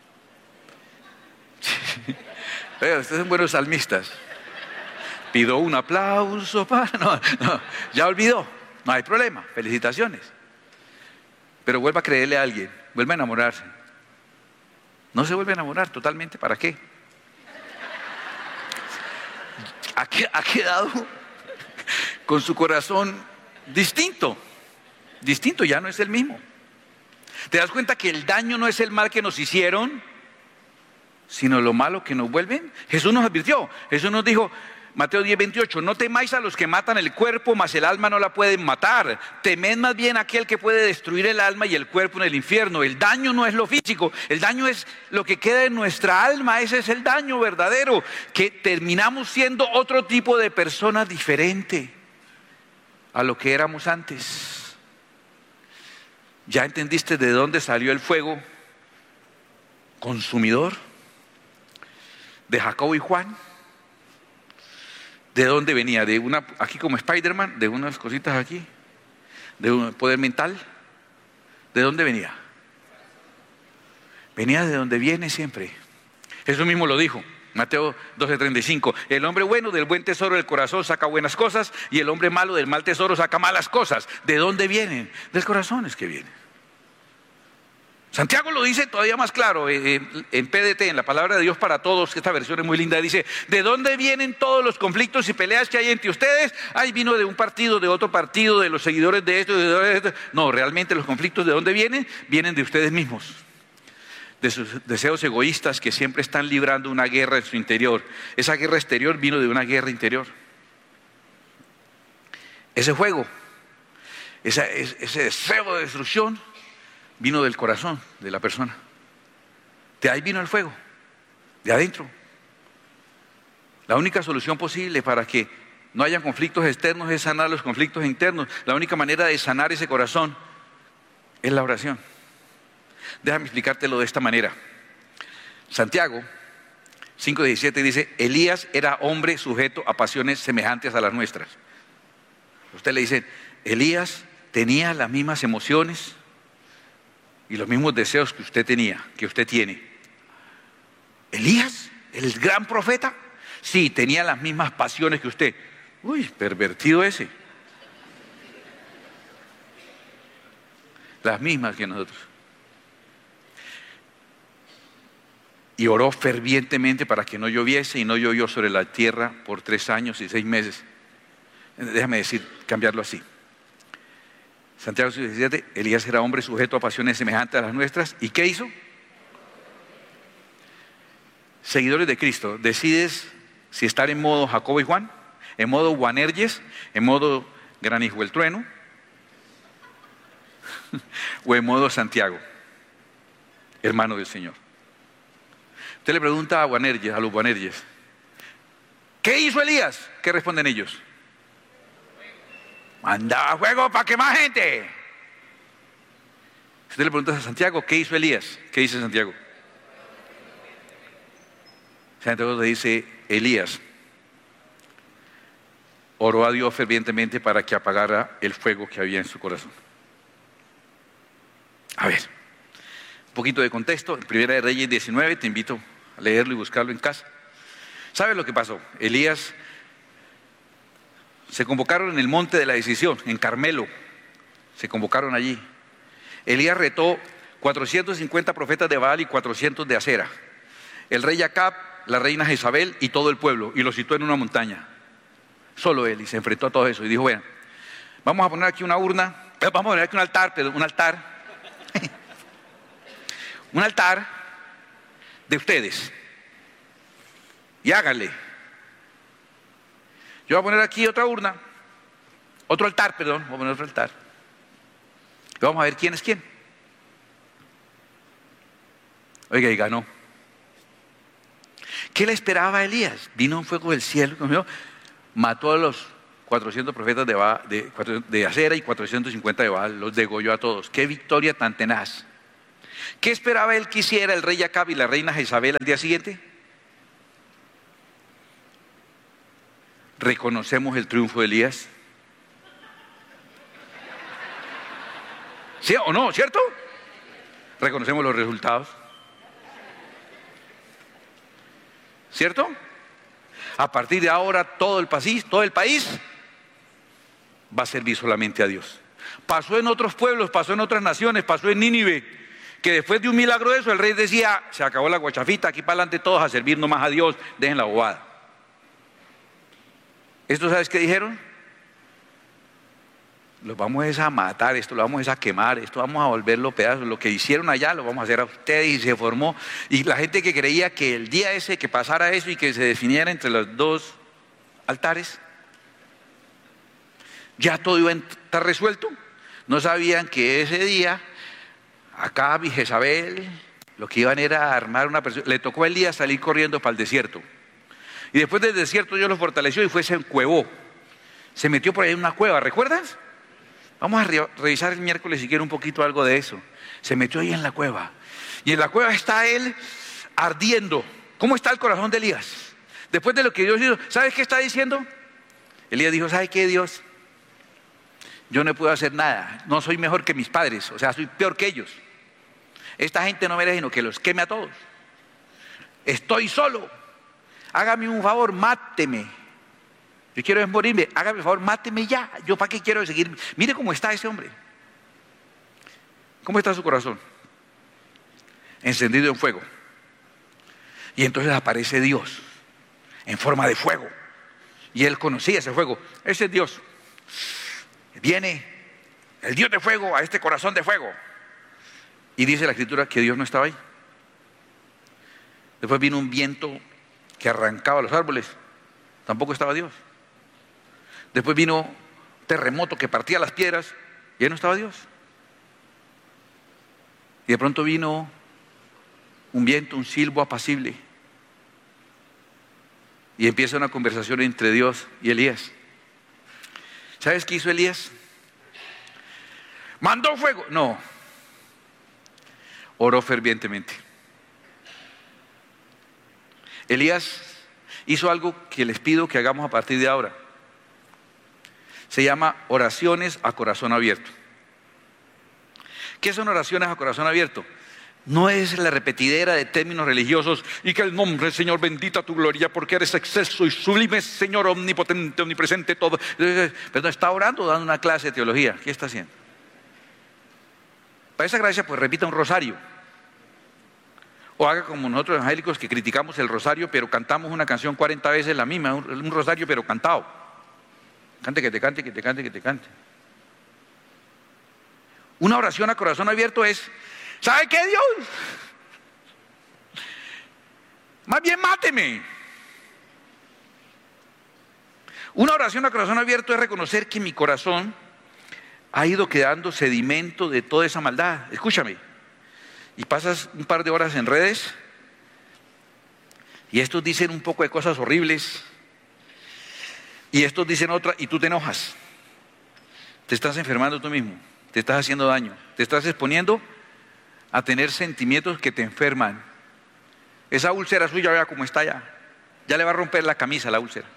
Pero ustedes son buenos salmistas. Pido un aplauso para... No, no, ya olvidó. No hay problema. Felicitaciones. Pero vuelva a creerle a alguien. Vuelva a enamorarse. No se vuelve a enamorar totalmente. ¿Para qué? Ha quedado con su corazón distinto. Distinto, ya no es el mismo. ¿Te das cuenta que el daño no es el mal que nos hicieron, sino lo malo que nos vuelven? Jesús nos advirtió. Jesús nos dijo, Mateo diez, veintiocho, no temáis a los que matan el cuerpo, mas el alma no la pueden matar. Temed más bien a aquel que puede destruir el alma y el cuerpo en el infierno. El daño no es lo físico, el daño es lo que queda en nuestra alma. Ese es el daño verdadero, que terminamos siendo otro tipo de persona diferente a lo que éramos antes. ¿Ya entendiste de dónde salió el fuego consumidor de Jacobo y Juan? ¿De dónde venía? ¿De una, aquí como Spider-Man, de unas cositas aquí? ¿De un poder mental? ¿De dónde venía? Venía de donde viene siempre. Jesús mismo lo dijo, Mateo doce, treinta y cinco. El hombre bueno del buen tesoro del corazón saca buenas cosas, y el hombre malo del mal tesoro saca malas cosas. ¿De dónde vienen? Del corazón es que vienen. Santiago lo dice todavía más claro eh, en P D T, en la Palabra de Dios para Todos, que esta versión es muy linda. Dice, ¿de dónde vienen todos los conflictos y peleas que hay entre ustedes? Ay, vino de un partido, de otro partido, de los seguidores de esto, de esto. No, realmente los conflictos, ¿de dónde vienen? Vienen de ustedes mismos, de sus deseos egoístas que siempre están librando una guerra en su interior. Esa guerra exterior vino de una guerra interior. Ese fuego, esa, ese deseo de destrucción vino del corazón de la persona. De ahí vino el fuego, de adentro. La única solución posible para que no haya conflictos externos es sanar los conflictos internos. La única manera de sanar ese corazón es la oración. Déjame explicártelo de esta manera. Santiago cinco diecisiete dice, Elías era hombre sujeto a pasiones semejantes a las nuestras. Usted le dice, Elías tenía las mismas emociones y los mismos deseos que usted tenía, que usted tiene. ¿Elías? ¿El gran profeta? Sí, tenía las mismas pasiones que usted. Uy, pervertido ese. Las mismas que nosotros. Y oró fervientemente para que no lloviese, y no llovió sobre la tierra por tres años y seis meses. Déjame decir, cambiarlo así. Santiago cinco diecisiete, Elías era hombre sujeto a pasiones semejantes a las nuestras. ¿Y qué hizo? Seguidores de Cristo, decides si estar en modo Jacobo y Juan, en modo Boanerges, en modo Granijo el trueno, o en modo Santiago, hermano del Señor. Usted le pregunta a Boanerges, a los Boanerges, ¿qué hizo Elías? ¿Qué responden ellos? Mandaba fuego para quemar gente. Si usted le pregunta a Santiago, ¿qué hizo Elías? ¿Qué dice Santiago? Santiago le dice, Elías oró a Dios fervientemente para que apagara el fuego que había en su corazón. A ver, un poquito de contexto. En Primera de Reyes diecinueve, te invito a leerlo y buscarlo en casa. ¿Sabes lo que pasó? Elías... Se convocaron en el monte de la decisión, en Carmelo. Se convocaron allí. Elías retó cuatrocientos cincuenta profetas de Baal y cuatrocientos de Acera. El rey Acab, la reina Jezabel y todo el pueblo. Y los citó en una montaña. Solo él. Y se enfrentó a todo eso. Y dijo, bueno, vamos a poner aquí una urna. Vamos a poner aquí un altar, perdón, un altar. un altar de ustedes. Y háganle. Yo voy a poner aquí otra urna, otro altar, perdón, voy a poner otro altar. Y vamos a ver quién es quién. Oiga, y ganó. ¿Qué le esperaba a Elías? Vino un fuego del cielo, mató a los cuatrocientos profetas de, Baal, de, de Acera y cuatrocientos cincuenta de Baal, los degolló a todos. ¡Qué victoria tan tenaz! ¿Qué esperaba él que hiciera el rey Acab y la reina Jezabel al día siguiente? ¿Reconocemos el triunfo de Elías? ¿Sí o no? ¿Cierto? ¿Reconocemos los resultados? ¿Cierto? A partir de ahora todo el país, todo el país va a servir solamente a Dios. Pasó en otros pueblos, pasó en otras naciones, pasó en Nínive, que después de un milagro de eso el rey decía, se acabó la guachafita, aquí para adelante todos a servir nomás a Dios, dejen la bobada. ¿Esto sabes qué dijeron? Los vamos a matar, esto lo vamos a quemar, esto vamos a volverlo pedazos, lo que hicieron allá lo vamos a hacer a ustedes, y se formó, y la gente que creía que el día ese que pasara eso y que se definiera entre los dos altares, ya todo iba a estar resuelto. No sabían que ese día Acab y Jezabel lo que iban era a armar una persona. Le tocó a Elías salir corriendo para el desierto, y después del desierto Dios lo fortaleció y fue, se encuevó, se metió por ahí en una cueva, ¿recuerdas? Vamos a re revisar el miércoles si quiere un poquito algo de eso. Se metió ahí en la cueva, y en la cueva está él ardiendo. ¿Cómo está el corazón de Elías? Después de lo que Dios hizo, ¿sabes qué está diciendo? Elías dijo, ¿sabe qué, Dios? Yo no puedo hacer nada, no soy mejor que mis padres, o sea, soy peor que ellos. Esta gente no merece sino que los queme a todos. Estoy solo, hágame un favor, máteme. Yo quiero morirme, hágame un favor, máteme ya. ¿Yo para qué quiero seguir? Mire cómo está ese hombre. ¿Cómo está su corazón? Encendido en fuego. Y entonces aparece Dios en forma de fuego. Y él conocía ese fuego. Ese es Dios. Viene el Dios de fuego a este corazón de fuego. Y dice la Escritura que Dios no estaba ahí. Después vino un viento que arrancaba los árboles. Tampoco estaba Dios. Después vino un terremoto que partía las piedras. Y ahí no estaba Dios. Y de pronto vino un viento, un silbo apacible. Y empieza una conversación entre Dios y Elías. ¿Sabes qué hizo Elías? ¿Mandó fuego? No. Oró fervientemente. Elías hizo algo que les pido que hagamos a partir de ahora. Se llama oraciones a corazón abierto. ¿Qué son oraciones a corazón abierto? No es la repetidera de términos religiosos y que el nombre, Señor, bendita tu gloria, porque eres excelso y sublime, Señor, omnipotente, omnipresente, todo. Pero no está orando o dando una clase de teología. ¿Qué está haciendo? Para esa gracia, pues repita un rosario. O haga como nosotros evangélicos que criticamos el rosario, pero cantamos una canción cuarenta veces la misma, un, un rosario pero cantado. Cante, que te cante, que te cante, que te cante. Una oración a corazón abierto es, ¿sabe qué, Dios? Más bien máteme. Una oración a corazón abierto es reconocer que mi corazón ha ido quedando sedimento de toda esa maldad. Escúchame. Y pasas un par de horas en redes y estos dicen un poco de cosas horribles y estos dicen otra y tú te enojas. Te estás enfermando tú mismo, te estás haciendo daño, te estás exponiendo a tener sentimientos que te enferman. Esa úlcera suya, vea cómo está ya. Ya le va a romper la camisa la úlcera.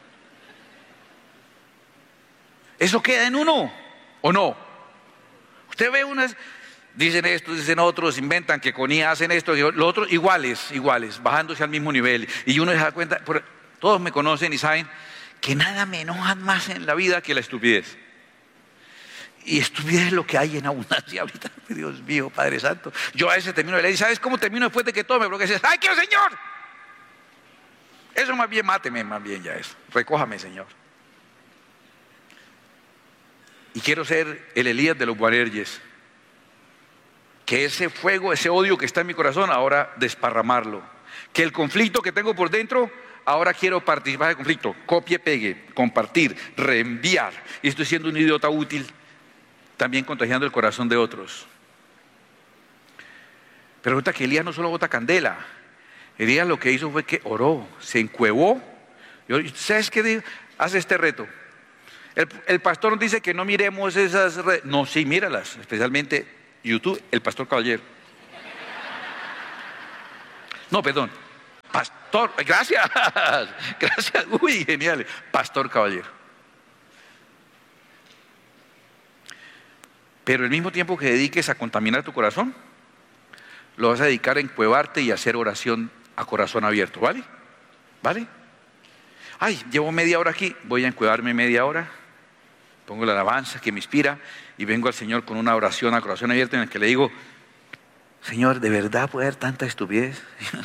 ¿Eso queda en uno o no? Usted ve unas, dicen esto, dicen otros, inventan que con I A hacen esto, y lo otro, iguales, iguales, bajándose al mismo nivel. Y uno se da cuenta, por, todos me conocen y saben que nada me enoja más en la vida que la estupidez. Y estupidez es lo que hay en abundancia ahorita. Dios mío, Padre Santo. Yo a veces termino de leer, ¿y sabes cómo termino después de que tome? Porque dices, ¡ay, qué Señor! Eso más bien, máteme más bien ya eso. Recójame, Señor. Y quiero ser el Elías de los Boanerges. Que ese fuego, ese odio que está en mi corazón, ahora desparramarlo. Que el conflicto que tengo por dentro, ahora quiero participar del conflicto. Copie, pegue, compartir, reenviar. Y estoy siendo un idiota útil, también contagiando el corazón de otros. Pero resulta que Elías no solo bota candela. Elías lo que hizo fue que oró, se encuevó. ¿Sabes qué dijo? Hace este reto. El, el pastor nos dice que no miremos esas redes. No, sí, míralas, especialmente YouTube, el pastor Caballero. No, perdón, pastor, gracias, gracias, uy, genial, pastor Caballero. Pero al mismo tiempo que dediques a contaminar tu corazón, lo vas a dedicar a encuevarte y a hacer oración a corazón abierto, ¿vale? ¿Vale? Ay, llevo media hora aquí, voy a encuevarme media hora, pongo la alabanza que me inspira y vengo al Señor con una oración a corazón abierto en la que le digo, Señor, ¿de verdad puede haber tanta estupidez?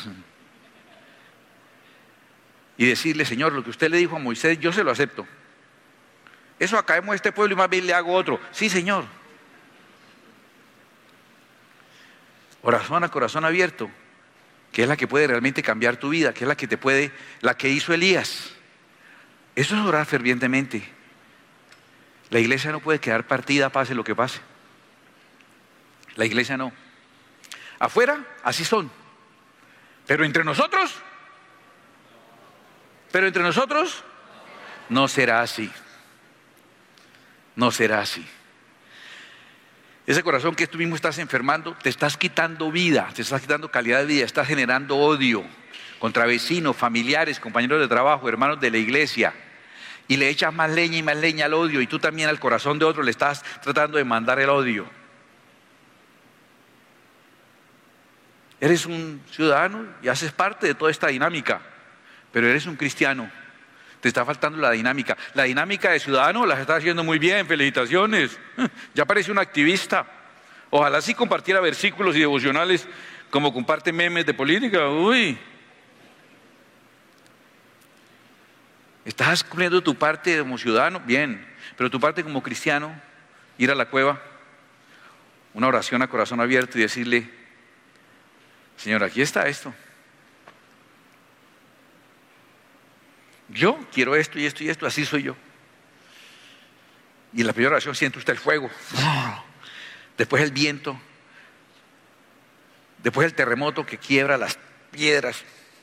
Y decirle, Señor, lo que usted le dijo a Moisés, yo se lo acepto. Eso acabemos de este pueblo y más bien le hago otro. Sí, Señor. Oración a corazón abierto, que es la que puede realmente cambiar tu vida, que es la que te puede, la que hizo Elías. Eso es orar fervientemente. La iglesia no puede quedar partida, pase lo que pase. La iglesia no. Afuera, así son. Pero entre nosotros, pero entre nosotros, no será así. No será así. Ese corazón que tú mismo estás enfermando, te estás quitando vida, te estás quitando calidad de vida, estás generando odio contra vecinos, familiares, compañeros de trabajo, hermanos de la iglesia. Y le echas más leña y más leña al odio, y tú también al corazón de otro le estás tratando de mandar el odio. Eres un ciudadano y haces parte de toda esta dinámica, pero eres un cristiano. Te está faltando la dinámica. La dinámica de ciudadano la estás haciendo muy bien, felicitaciones. Ya parece un activista. Ojalá sí compartiera versículos y devocionales como comparte memes de política. Uy. Estás cumpliendo tu parte como ciudadano, bien, pero tu parte como cristiano, ir a la cueva, una oración a corazón abierto y decirle, Señor, aquí está esto. Yo quiero esto y esto y esto, así soy yo. Y en la primera oración siente usted el fuego, después el viento, después el terremoto que quiebra las piedras.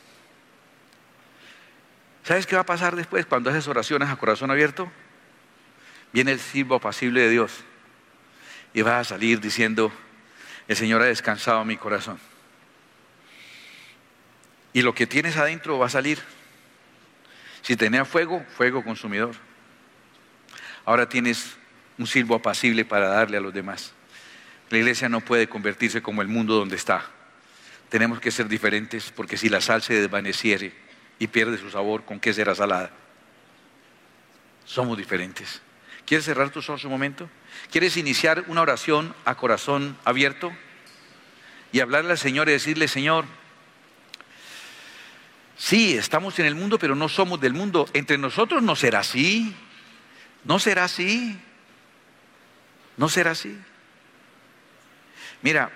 ¿Sabes qué va a pasar después cuando haces oraciones a corazón abierto? Viene el silbo apacible de Dios y vas a salir diciendo, el Señor ha descansado mi corazón. Y lo que tienes adentro va a salir. Si tenía fuego, fuego consumidor. Ahora tienes un silbo apacible para darle a los demás. La iglesia no puede convertirse como el mundo donde está. Tenemos que ser diferentes, porque si la sal se desvaneciere y pierde su sabor, ¿con qué será salada? Somos diferentes. ¿Quieres cerrar tus ojos un momento? ¿Quieres iniciar una oración a corazón abierto? Y hablarle al Señor y decirle, Señor, sí, estamos en el mundo, pero no somos del mundo. Entre nosotros no será así. No será así. No será así. Mira,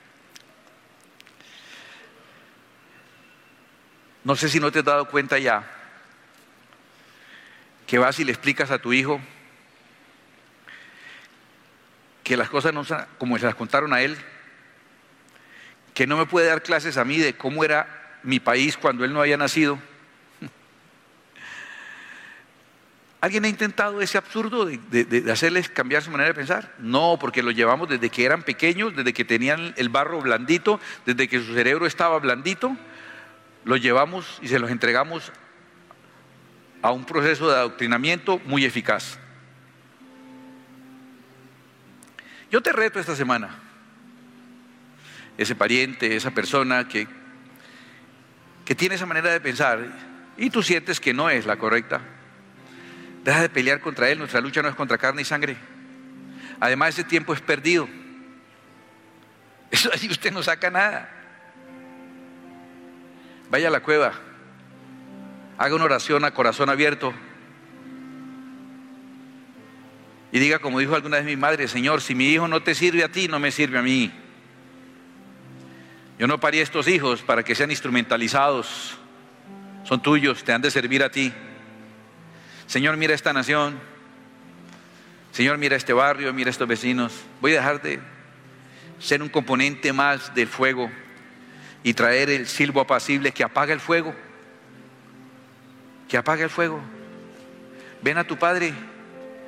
no sé si no te has dado cuenta ya que vas y le explicas a tu hijo que las cosas no son como se las contaron a él, que no me puede dar clases a mí de cómo era mi país cuando él no había nacido. ¿Alguien ha intentado ese absurdo de, de, de hacerles cambiar su manera de pensar? No, porque lo llevamos desde que eran pequeños, desde que tenían el barro blandito, desde que su cerebro estaba blandito, lo llevamos y se los entregamos a un proceso de adoctrinamiento muy eficaz. Yo te reto esta semana, ese pariente, esa persona que, que tiene esa manera de pensar y tú sientes que no es la correcta, deja de pelear contra él. Nuestra lucha no es contra carne y sangre. Además, ese tiempo es perdido. Eso así usted no saca nada. Vaya a la cueva, haga una oración a corazón abierto y diga, como dijo alguna vez mi madre, Señor, si mi hijo no te sirve a ti, no me sirve a mí. Yo no parí estos hijos para que sean instrumentalizados, son tuyos, te han de servir a ti. Señor, mira esta nación, Señor, mira este barrio, mira estos vecinos. Voy a dejar de ser un componente más del fuego y traer el silbo apacible que apaga el fuego, que apaga el fuego. Ven a tu Padre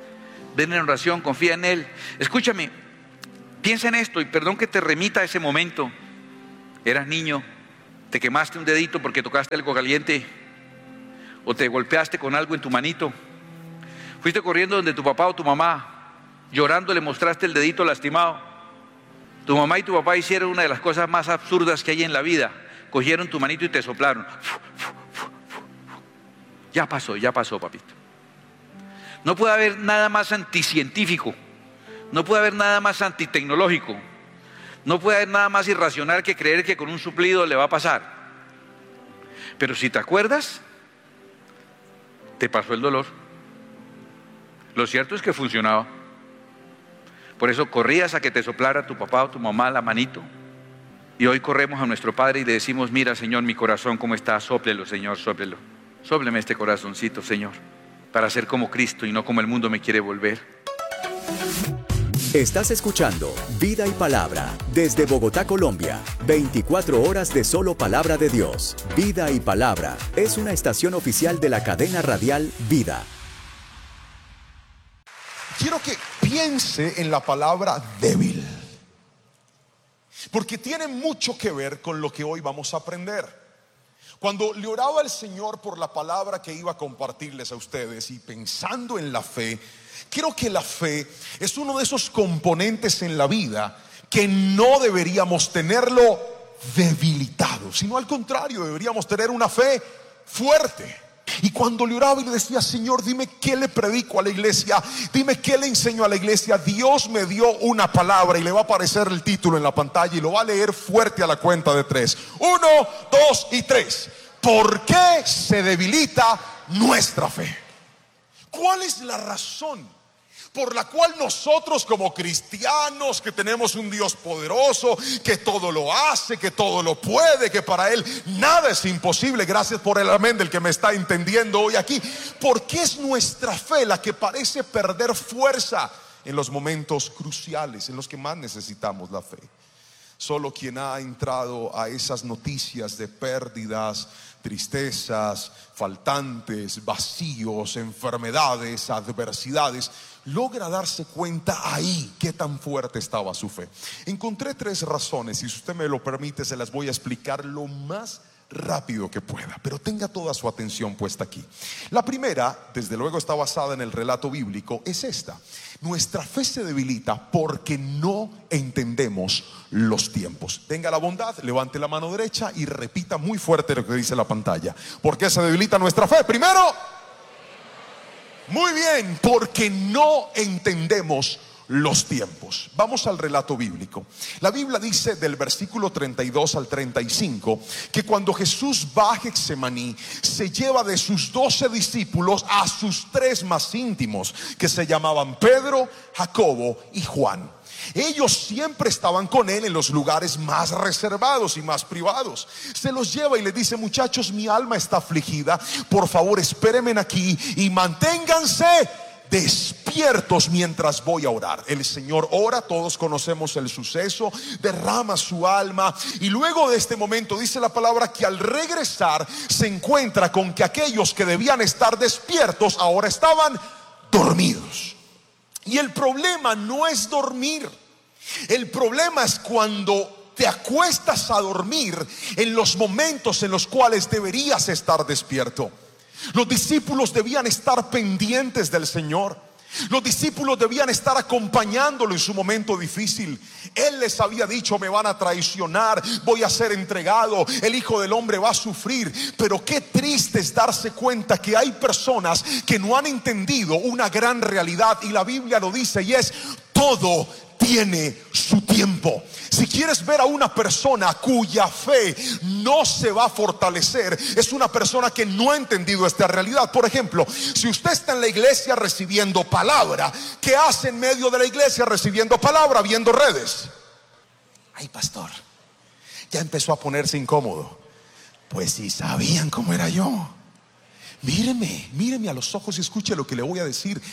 ven en oración, confía en Él. Escúchame, piensa en esto y perdón que te remita a ese momento. Eras niño, te quemaste un dedito porque tocaste algo caliente o te golpeaste con algo en tu manito. Fuiste corriendo donde tu papá o tu mamá, llorando le mostraste el dedito lastimado. Tu mamá y tu papá hicieron una de las cosas más absurdas que hay en la vida. Cogieron tu manito y te soplaron. Ya pasó, ya pasó, papito. No puede haber nada más anticientífico, no puede haber nada más antitecnológico, no puede haber nada más irracional que creer que con un suplido le va a pasar. Pero si te acuerdas, te pasó el dolor. Lo cierto es que funcionaba. Por eso corrías a que te soplara tu papá o tu mamá la manito. Y hoy corremos a nuestro Padre y le decimos: mira, Señor, mi corazón cómo está, sóplelo, Señor, sóplelo. Sópleme este corazoncito, Señor, para ser como Cristo y no como el mundo me quiere volver. Estás escuchando Vida y Palabra desde Bogotá, Colombia. veinticuatro horas de solo palabra de Dios. Vida y Palabra es una estación oficial de la cadena radial Vida. Quiero que piense en la palabra débil, porque tiene mucho que ver con lo que hoy vamos a aprender. Cuando le oraba al Señor por la palabra que iba a compartirles a ustedes y pensando en la fe, creo que la fe es uno de esos componentes en la vida que no deberíamos tenerlo debilitado, sino al contrario, deberíamos tener una fe fuerte. Y cuando le oraba y le decía: Señor, dime qué le predico a la iglesia, dime qué le enseño a la iglesia, Dios me dio una palabra y le va a aparecer el título en la pantalla y lo va a leer fuerte a la cuenta de tres. Uno, dos y tres. ¿Por qué se debilita nuestra fe? ¿Cuál es la razón por la cual nosotros como cristianos, que tenemos un Dios poderoso, que todo lo hace, que todo lo puede, que para Él nada es imposible? Gracias por el amén del que me está entendiendo hoy aquí. ¿Por qué es nuestra fe la que parece perder fuerza en los momentos cruciales, en los que más necesitamos la fe? Solo quien ha entrado a esas noticias de pérdidas, tristezas, faltantes, vacíos, enfermedades, adversidades, logra darse cuenta ahí qué tan fuerte estaba su fe. Encontré tres razones y si usted me lo permite se las voy a explicar lo más rápido que pueda, pero tenga toda su atención puesta aquí. La primera, desde luego está basada en el relato bíblico, es esta: nuestra fe se debilita porque no entendemos los tiempos. Tenga la bondad, levante la mano derecha y repita muy fuerte lo que dice la pantalla. ¿Por qué se debilita nuestra fe? Primero, muy bien, porque no entendemos los tiempos. Vamos al relato bíblico. La Biblia dice del versículo treinta y dos al treinta y cinco que cuando Jesús va a Getsemaní, se lleva de sus doce discípulos a sus tres más íntimos, que se llamaban Pedro, Jacobo y Juan. Ellos siempre estaban con él en los lugares más reservados y más privados. Se los lleva y les dice: muchachos, mi alma está afligida, por favor espérenme aquí y manténganse despiertos mientras voy a orar. El Señor ora, todos conocemos el suceso, derrama su alma y luego de este momento dice la palabra que al regresar se encuentra con que aquellos que debían estar despiertos ahora estaban dormidos. Y el problema no es dormir, el problema es cuando te acuestas a dormir en los momentos en los cuales deberías estar despierto. Los discípulos debían estar pendientes del Señor. Los discípulos debían estar acompañándolo en su momento difícil. Él les había dicho: me van a traicionar, voy a ser entregado, el Hijo del Hombre va a sufrir. Pero qué triste es darse cuenta que hay personas que no han entendido una gran realidad, y la Biblia lo dice, y es: todo tiene su tiempo. Si quieres ver a una persona cuya fe no se va a fortalecer, es una persona que no ha entendido esta realidad. Por ejemplo, si usted está en la iglesia recibiendo palabra, ¿qué hace en medio de la iglesia recibiendo palabra? Viendo redes. Ay, pastor, ya empezó a ponerse incómodo. Pues si sabían cómo era yo. Míreme, míreme a los ojos y escuche lo que le voy a decir.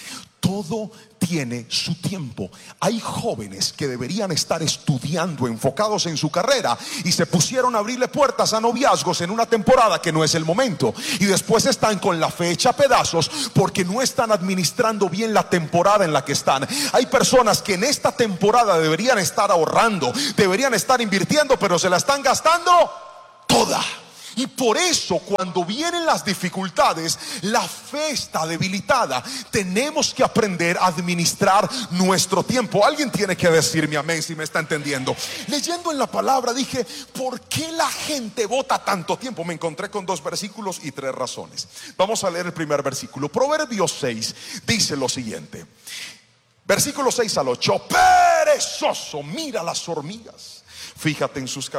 todo tiene su tiempo. Hay jóvenes que deberían estar estudiando, enfocados en su carrera, y se pusieron a abrirle puertas a noviazgos en una temporada que no es el momento, y después están con la fe hecha a pedazos porque no están administrando bien la temporada en la que están. Hay personas que en esta temporada deberían estar ahorrando, deberían estar invirtiendo, pero se la están gastando toda. Y por eso cuando vienen las dificultades, la fe está debilitada. Tenemos que aprender a administrar nuestro tiempo. Alguien tiene que decirme amén si me está entendiendo. Leyendo en la palabra dije, ¿por qué la gente bota tanto tiempo? Me encontré con dos versículos y tres razones. Vamos a leer el primer versículo. Proverbios seis dice lo siguiente. Versículo seis al ocho. Perezoso, mira las hormigas, fíjate en sus